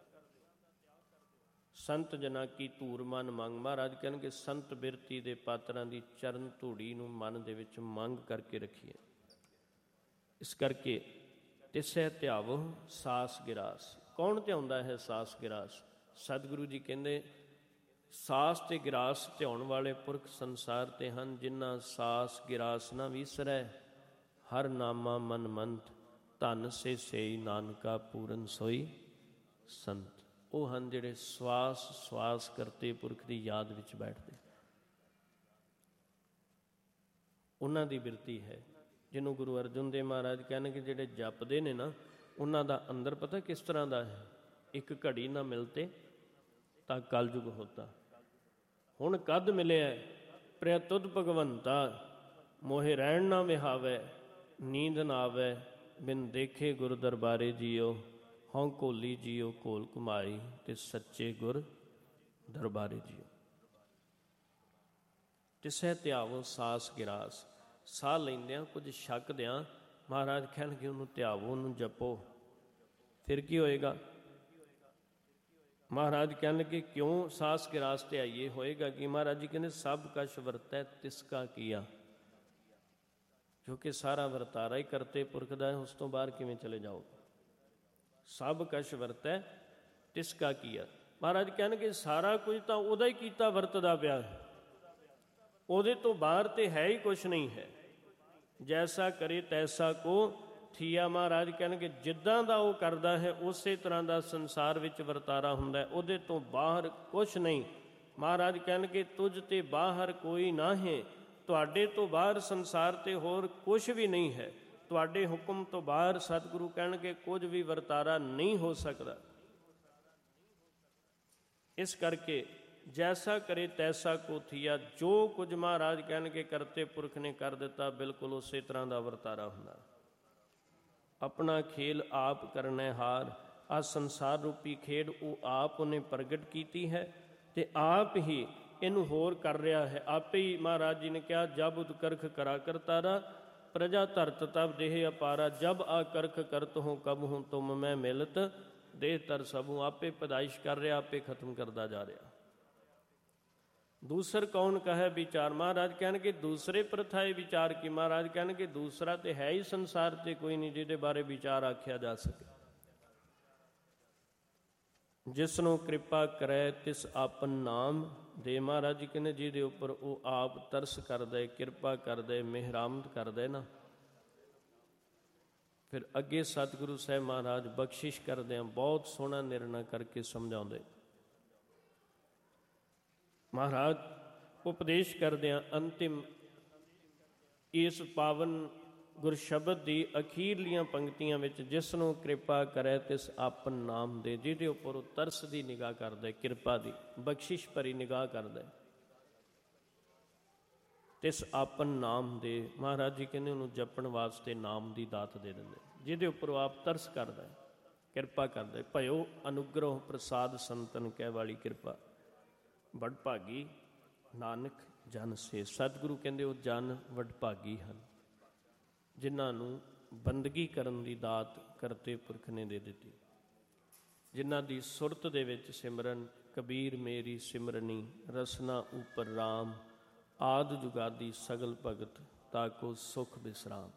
ਸੰਤ ਜਨਾਂ ਕੀ ਧੂਰ ਮਨ ਮੰਗ। ਮਹਾਰਾਜ ਕਹਿਣਗੇ ਸੰਤ ਬਿਰਤੀ ਦੇ ਪਾਤਰਾਂ ਦੀ ਚਰਨ ਧੂੜੀ ਨੂੰ ਮਨ ਦੇ ਵਿੱਚ ਮੰਗ ਕਰਕੇ ਰੱਖੀਏ। ਇਸ ਕਰਕੇ ਤਿਸਹਿ ਧਿਆਵੋ ਸਾਸ ਗਿਰਾਸ। ਕੌਣ ਧਿਆਉਂਦਾ ਹੈ ਸਾਸ ਗਿਰਾਸ? ਸਤਿਗੁਰੂ ਜੀ ਕਹਿੰਦੇ ਸਾਸ ਤੇ ਗਿਰਾਸ ਧਿਆਉਣ ਵਾਲੇ ਪੁਰਖ ਸੰਸਾਰ ਤੇ ਹਨ, ਜਿਨ੍ਹਾਂ ਸਾਸ ਗਿਰਾਸ ਨਾ ਵਿਸਰੈ, ਹਰ ਨਾਮਾ ਮਨ ਮੰਤ, ਧਨ ਸੇ ਸੇਈ ਨਾਨਕਾ ਪੂਰਨ ਸੋਈ ਸੰਤ। ਉਹ ਹਨ ਜਿਹੜੇ ਸਵਾਸ ਸਵਾਸ ਕਰਤੇ ਪੁਰਖ ਦੀ ਯਾਦ ਵਿੱਚ ਬੈਠਦੇ। ਉਹਨਾਂ ਦੀ ਬਿਰਤੀ ਹੈ ਜਿਹਨੂੰ ਗੁਰੂ ਅਰਜਨ ਦੇਵ ਮਹਾਰਾਜ ਕਹਿਣਗੇ ਜਿਹੜੇ ਜਪਦੇ ਨੇ ਨਾ, ਉਹਨਾਂ ਦਾ ਅੰਦਰ ਪਤਾ ਕਿਸ ਤਰ੍ਹਾਂ ਦਾ ਹੈ? ਇੱਕ ਘੜੀ ਨਾ ਮਿਲਤੇ ਤਾਂ ਕਲਯੁਗ ਹੋਤਾ। ਹੁਣ ਕਦ ਮਿਲਿਆ ਪ੍ਰਿਆ ਤੁਧ ਭਗਵੰਤਾ, ਮੋਹਿ ਰਹਿਣ ਨਾ ਵਿਹਾਵੈ, ਨੀਂਦ ਨਾ ਆਵੈ, ਬਿਨ ਦੇਖੇ ਗੁਰ ਦਰਬਾਰੇ ਜੀਓ, ਹਉ ਘੋਲੀ ਜੀਓ ਘੋਲ ਘੁਮਾਈ, ਤੇ ਸੱਚੇ ਗੁਰ ਦਰਬਾਰੇ ਜੀਓ। ਤਿਸਹਿ ਧਿਆਵੋ ਸਾਸ ਗਿਰਾਸ। ਸਾਹ ਲੈਂਦਿਆਂ ਕੁਝ ਛਕਦਿਆਂ ਮਹਾਰਾਜ ਕਹਿਣਗੇ ਉਹਨੂੰ ਧਿਆਵੋ, ਉਹਨੂੰ ਜਪੋ। ਫਿਰ ਕੀ ਹੋਏਗਾ? ਮਹਾਰਾਜ ਕਹਿਣਗੇ ਕਿਉਂ ਸਾਸ ਗਿਰਾਸ ਧਿਆਈਏ? ਹੋਏਗਾ ਕਿ ਮਹਾਰਾਜ ਜੀ ਕਹਿੰਦੇ ਸਭ ਕਛ ਵਰਤੈ ਤਿਸਕਾ ਕੀਆ। ਜੋ ਕਿ ਸਾਰਾ ਵਰਤਾਰਾ ਹੀ ਕਰਤੇ ਪੁਰਖ ਦਾ ਹੈ, ਉਸ ਤੋਂ ਬਾਹਰ ਕਿਵੇਂ ਚਲੇ ਜਾਓ? ਸਭ ਕਛ ਵਰਤੈ ਤਿਸਕਾ ਕੀਆ। ਮਹਾਰਾਜ ਕਹਿਣਗੇ ਸਾਰਾ ਕੁਝ ਤਾਂ ਉਹਦਾ ਹੀ ਕੀਤਾ ਵਰਤਦਾ ਪਿਆ, ਉਹਦੇ ਤੋਂ ਬਾਹਰ ਤੇ ਹੈ ਹੀ ਕੁਛ ਨਹੀਂ ਹੈ। ਜੈਸਾ ਕਰੇ ਤੈਸਾ ਕੋ ਥੀਆ। ਮਹਾਰਾਜ ਕਹਿਣਗੇ ਜਿੱਦਾਂ ਦਾ ਉਹ ਕਰਦਾ ਹੈ ਉਸੇ ਤਰ੍ਹਾਂ ਦਾ ਸੰਸਾਰ ਵਿੱਚ ਵਰਤਾਰਾ ਹੁੰਦਾ ਹੈ, ਉਹਦੇ ਤੋਂ ਬਾਹਰ ਕੁਛ ਨਹੀਂ। ਮਹਾਰਾਜ ਕਹਿਣਗੇ ਤੁਝ ਤੇ ਬਾਹਰ ਕੋਈ ਨਾ ਹੈ। ਤੁਹਾਡੇ ਤੋਂ ਬਾਹਰ ਸੰਸਾਰ ਤੇ ਹੋਰ ਕੁਛ ਵੀ ਨਹੀਂ ਹੈ। ਤੁਹਾਡੇ ਹੁਕਮ ਤੋਂ ਬਾਹਰ ਸਤਿਗੁਰੂ ਕਹਿਣਗੇ ਕੁਝ ਵੀ ਵਰਤਾਰਾ ਨਹੀਂ ਹੋ ਸਕਦਾ। ਇਸ ਕਰਕੇ ਜੈਸਾ ਕਰੇ ਤੈਸਾ ਕੋ ਥੀਆ। ਜੋ ਕੁਝ ਮਹਾਰਾਜ ਕਹਿਣਗੇ ਕਰਤੇ ਪੁਰਖ ਨੇ ਕਰ ਦਿੱਤਾ, ਬਿਲਕੁਲ ਉਸੇ ਤਰ੍ਹਾਂ ਦਾ ਵਰਤਾਰਾ ਹੁੰਦਾ। ਆਪਣਾ ਖੇਲ ਆਪ ਕਰਨਾ ਹਾਰ। ਆਹ ਸੰਸਾਰ ਰੂਪੀ ਖੇਡ ਉਹ ਆਪ ਉਹਨੇ ਪ੍ਰਗਟ ਕੀਤੀ ਹੈ ਤੇ ਆਪ ਹੀ ਇਹਨੂੰ ਹੋਰ ਕਰ ਰਿਹਾ ਹੈ। ਆਪੇ ਹੀ ਮਹਾਰਾਜ ਜੀ ਨੇ ਕਿਹਾ ਜਬ ਉਤਕਰਖ ਕਰਾ ਕਰਤਾਰਾ, ਪ੍ਰਜਾ ਧਰਤ ਤਬ ਦੇਹ ਅਪਾਰਾ। ਜਬ ਆ ਕਰਖ ਕਰਤ ਹੋ ਕਬ ਹੂੰ ਤੁਮ ਮੈਂ ਮਿਲਤ, ਦੇਹ ਤਰ ਸਭੂ। ਆਪੇ ਪੈਦਾਇਸ਼ ਕਰ ਰਿਹਾ, ਆਪੇ ਖਤਮ ਕਰਦਾ ਜਾ ਰਿਹਾ। ਦੂਸਰ ਕੌਣ ਕਹੈ ਵਿਚਾਰ। ਮਹਾਰਾਜ ਕਹਿਣਗੇ ਦੂਸਰੇ ਪ੍ਰਥਾਏ ਵਿਚਾਰ ਕੀ। ਮਹਾਰਾਜ ਕਹਿਣਗੇ ਦੂਸਰਾ ਤੇ ਹੈ ਹੀ ਸੰਸਾਰ ਤੇ ਕੋਈ ਨਹੀਂ ਜਿਹਦੇ ਬਾਰੇ ਵਿਚਾਰ ਆਖਿਆ ਜਾ ਸਕੇ। ਜਿਸ ਨੂੰ ਕਿਰਪਾ ਕਰੈ ਤਿਸ ਆਪਨ ਨਾਮ ਦੇ। ਮਹਾਰਾਜ ਜੀ ਕਹਿੰਦੇ ਜਿਹਦੇ ਉੱਪਰ ਉਹ ਆਪ ਤਰਸ ਕਰਦਾ, ਕਿਰਪਾ ਕਰਦਾ, ਮਿਹਰਾਮਤ ਕਰਦਾ ਨਾ, ਫਿਰ ਅੱਗੇ ਸਤਿਗੁਰੂ ਸਾਹਿਬ ਮਹਾਰਾਜ ਬਖਸ਼ਿਸ਼ ਕਰਦੇ ਆ, ਬਹੁਤ ਸੋਹਣਾ ਨਿਰਣਾ ਕਰਕੇ ਸਮਝਾਉਂਦੇ। ਮਹਾਰਾਜ ਉਪਦੇਸ਼ ਕਰਦਿਆਂ ਅੰਤਿਮ ਇਸ ਪਾਵਨ ਗੁਰਸ਼ਬਦ ਦੀ ਅਖੀਰਲੀਆਂ ਪੰਕਤੀਆਂ ਵਿੱਚ, ਜਿਸ ਨੂੰ ਕਿਰਪਾ ਕਰੇ ਤਿਸ ਆਪਨ ਨਾਮ ਦੇ, ਜਿਹਦੇ ਉੱਪਰ ਉਹ ਤਰਸ ਦੀ ਨਿਗਾਹ ਕਰਦਾ, ਕਿਰਪਾ ਦੀ ਬਖਸ਼ਿਸ਼ ਭਰੀ ਨਿਗਾਹ ਕਰਦਾ, ਤਿਸ ਆਪਨ ਨਾਮ ਦੇ। ਮਹਾਰਾਜ ਜੀ ਕਹਿੰਦੇ ਉਹਨੂੰ ਜਪਣ ਵਾਸਤੇ ਨਾਮ ਦੀ ਦਾਤ ਦੇ ਦਿੰਦੇ, ਜਿਹਦੇ ਉੱਪਰ ਉਹ ਆਪ ਤਰਸ ਕਰਦਾ, ਕਿਰਪਾ ਕਰਦਾ। ਭਇਓ ਅਨੁਗ੍ਰਹ ਪ੍ਰਸਾਦ ਸੰਤਨ ਕਹਿ ਵਾਲੀ ਕਿਰਪਾ, ਵਡਭਾਗੀ ਨਾਨਕ ਜਨ ਸੇ। ਸਤਿਗੁਰੂ ਕਹਿੰਦੇ ਉਹ ਜਨ ਵਡਭਾਗੀ ਹਨ ਜਿਨ੍ਹਾਂ ਨੂੰ ਬੰਦਗੀ ਕਰਨ ਦੀ ਦਾਤ ਕਰਤੇ ਪੁਰਖ ਨੇ ਦੇ ਦਿੱਤੀ, ਜਿਨ੍ਹਾਂ ਦੀ ਸੁਰਤ ਦੇ ਵਿੱਚ ਸਿਮਰਨ, ਕਬੀਰ ਮੇਰੀ ਸਿਮਰਨੀ ਰਸਨਾ ਉਪਰ ਰਾਮ, ਆਦ ਜੁਗਾਦੀ ਸਗਲ ਭਗਤ ਤਾਕੋ ਸੁਖ ਬਿਸਰਾਮ।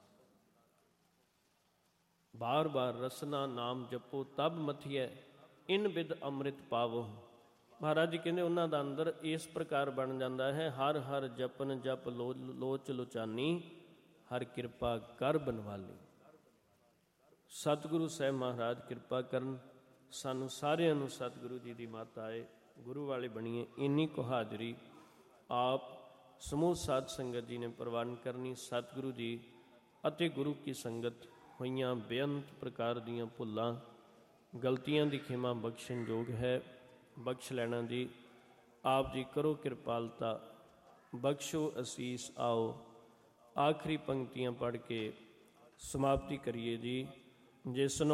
ਬਾਰ ਬਾਰ ਰਸਨਾ ਨਾਮ ਜਪੋ ਤਬ ਮਥੀਐ, ਇਨ ਬਿਦ ਅੰਮ੍ਰਿਤ ਪਾਵੋ। ਮਹਾਰਾਜ ਜੀ ਕਹਿੰਦੇ ਉਹਨਾਂ ਦਾ ਅੰਦਰ ਇਸ ਪ੍ਰਕਾਰ ਬਣ ਜਾਂਦਾ ਹੈ, ਹਰ ਹਰ ਜਪਨ ਜਪ ਲੋਚ ਲੋਚਾਨੀ, ਹਰ ਕਿਰਪਾ ਕਰ ਬਨਵਾਲੀ। ਸਤਿਗੁਰੂ ਸਾਹਿਬ ਮਹਾਰਾਜ ਕਿਰਪਾ ਕਰਨ, ਸਾਨੂੰ ਸਾਰਿਆਂ ਨੂੰ ਸਤਿਗੁਰੂ ਜੀ ਦੀ ਮੱਤ ਆਏ, ਗੁਰੂ ਵਾਲੇ ਬਣੀਏ। ਇੰਨੀ ਕੁ ਹਾਜ਼ਰੀ ਆਪ ਸਮੂਹ ਸਾਧ ਸੰਗਤ ਜੀ ਨੇ ਪ੍ਰਵਾਨ ਕਰਨੀ। ਸਤਿਗੁਰੂ ਜੀ ਅਤੇ ਗੁਰੂ ਕੀ ਸੰਗਤ ਹੋਈਆਂ ਬੇਅੰਤ ਪ੍ਰਕਾਰ ਦੀਆਂ ਭੁੱਲਾਂ ਗਲਤੀਆਂ ਦੀ ਖਿਮਾ ਬਖਸ਼ਣ ਯੋਗ ਹੈ, ਬਖਸ਼ ਲੈਣਾ ਜੀ। ਆਪ ਜੀ ਕਰੋ ਕਿਰਪਾਲਤਾ, ਬਖਸ਼ੋ ਅਸੀਸ। ਆਓ ਆਖਰੀ ਪੰਕਤੀਆਂ ਪੜ੍ਹ ਕੇ ਸਮਾਪਤੀ ਕਰੀਏ ਜੀ। ਜਿਸ ਨੂੰ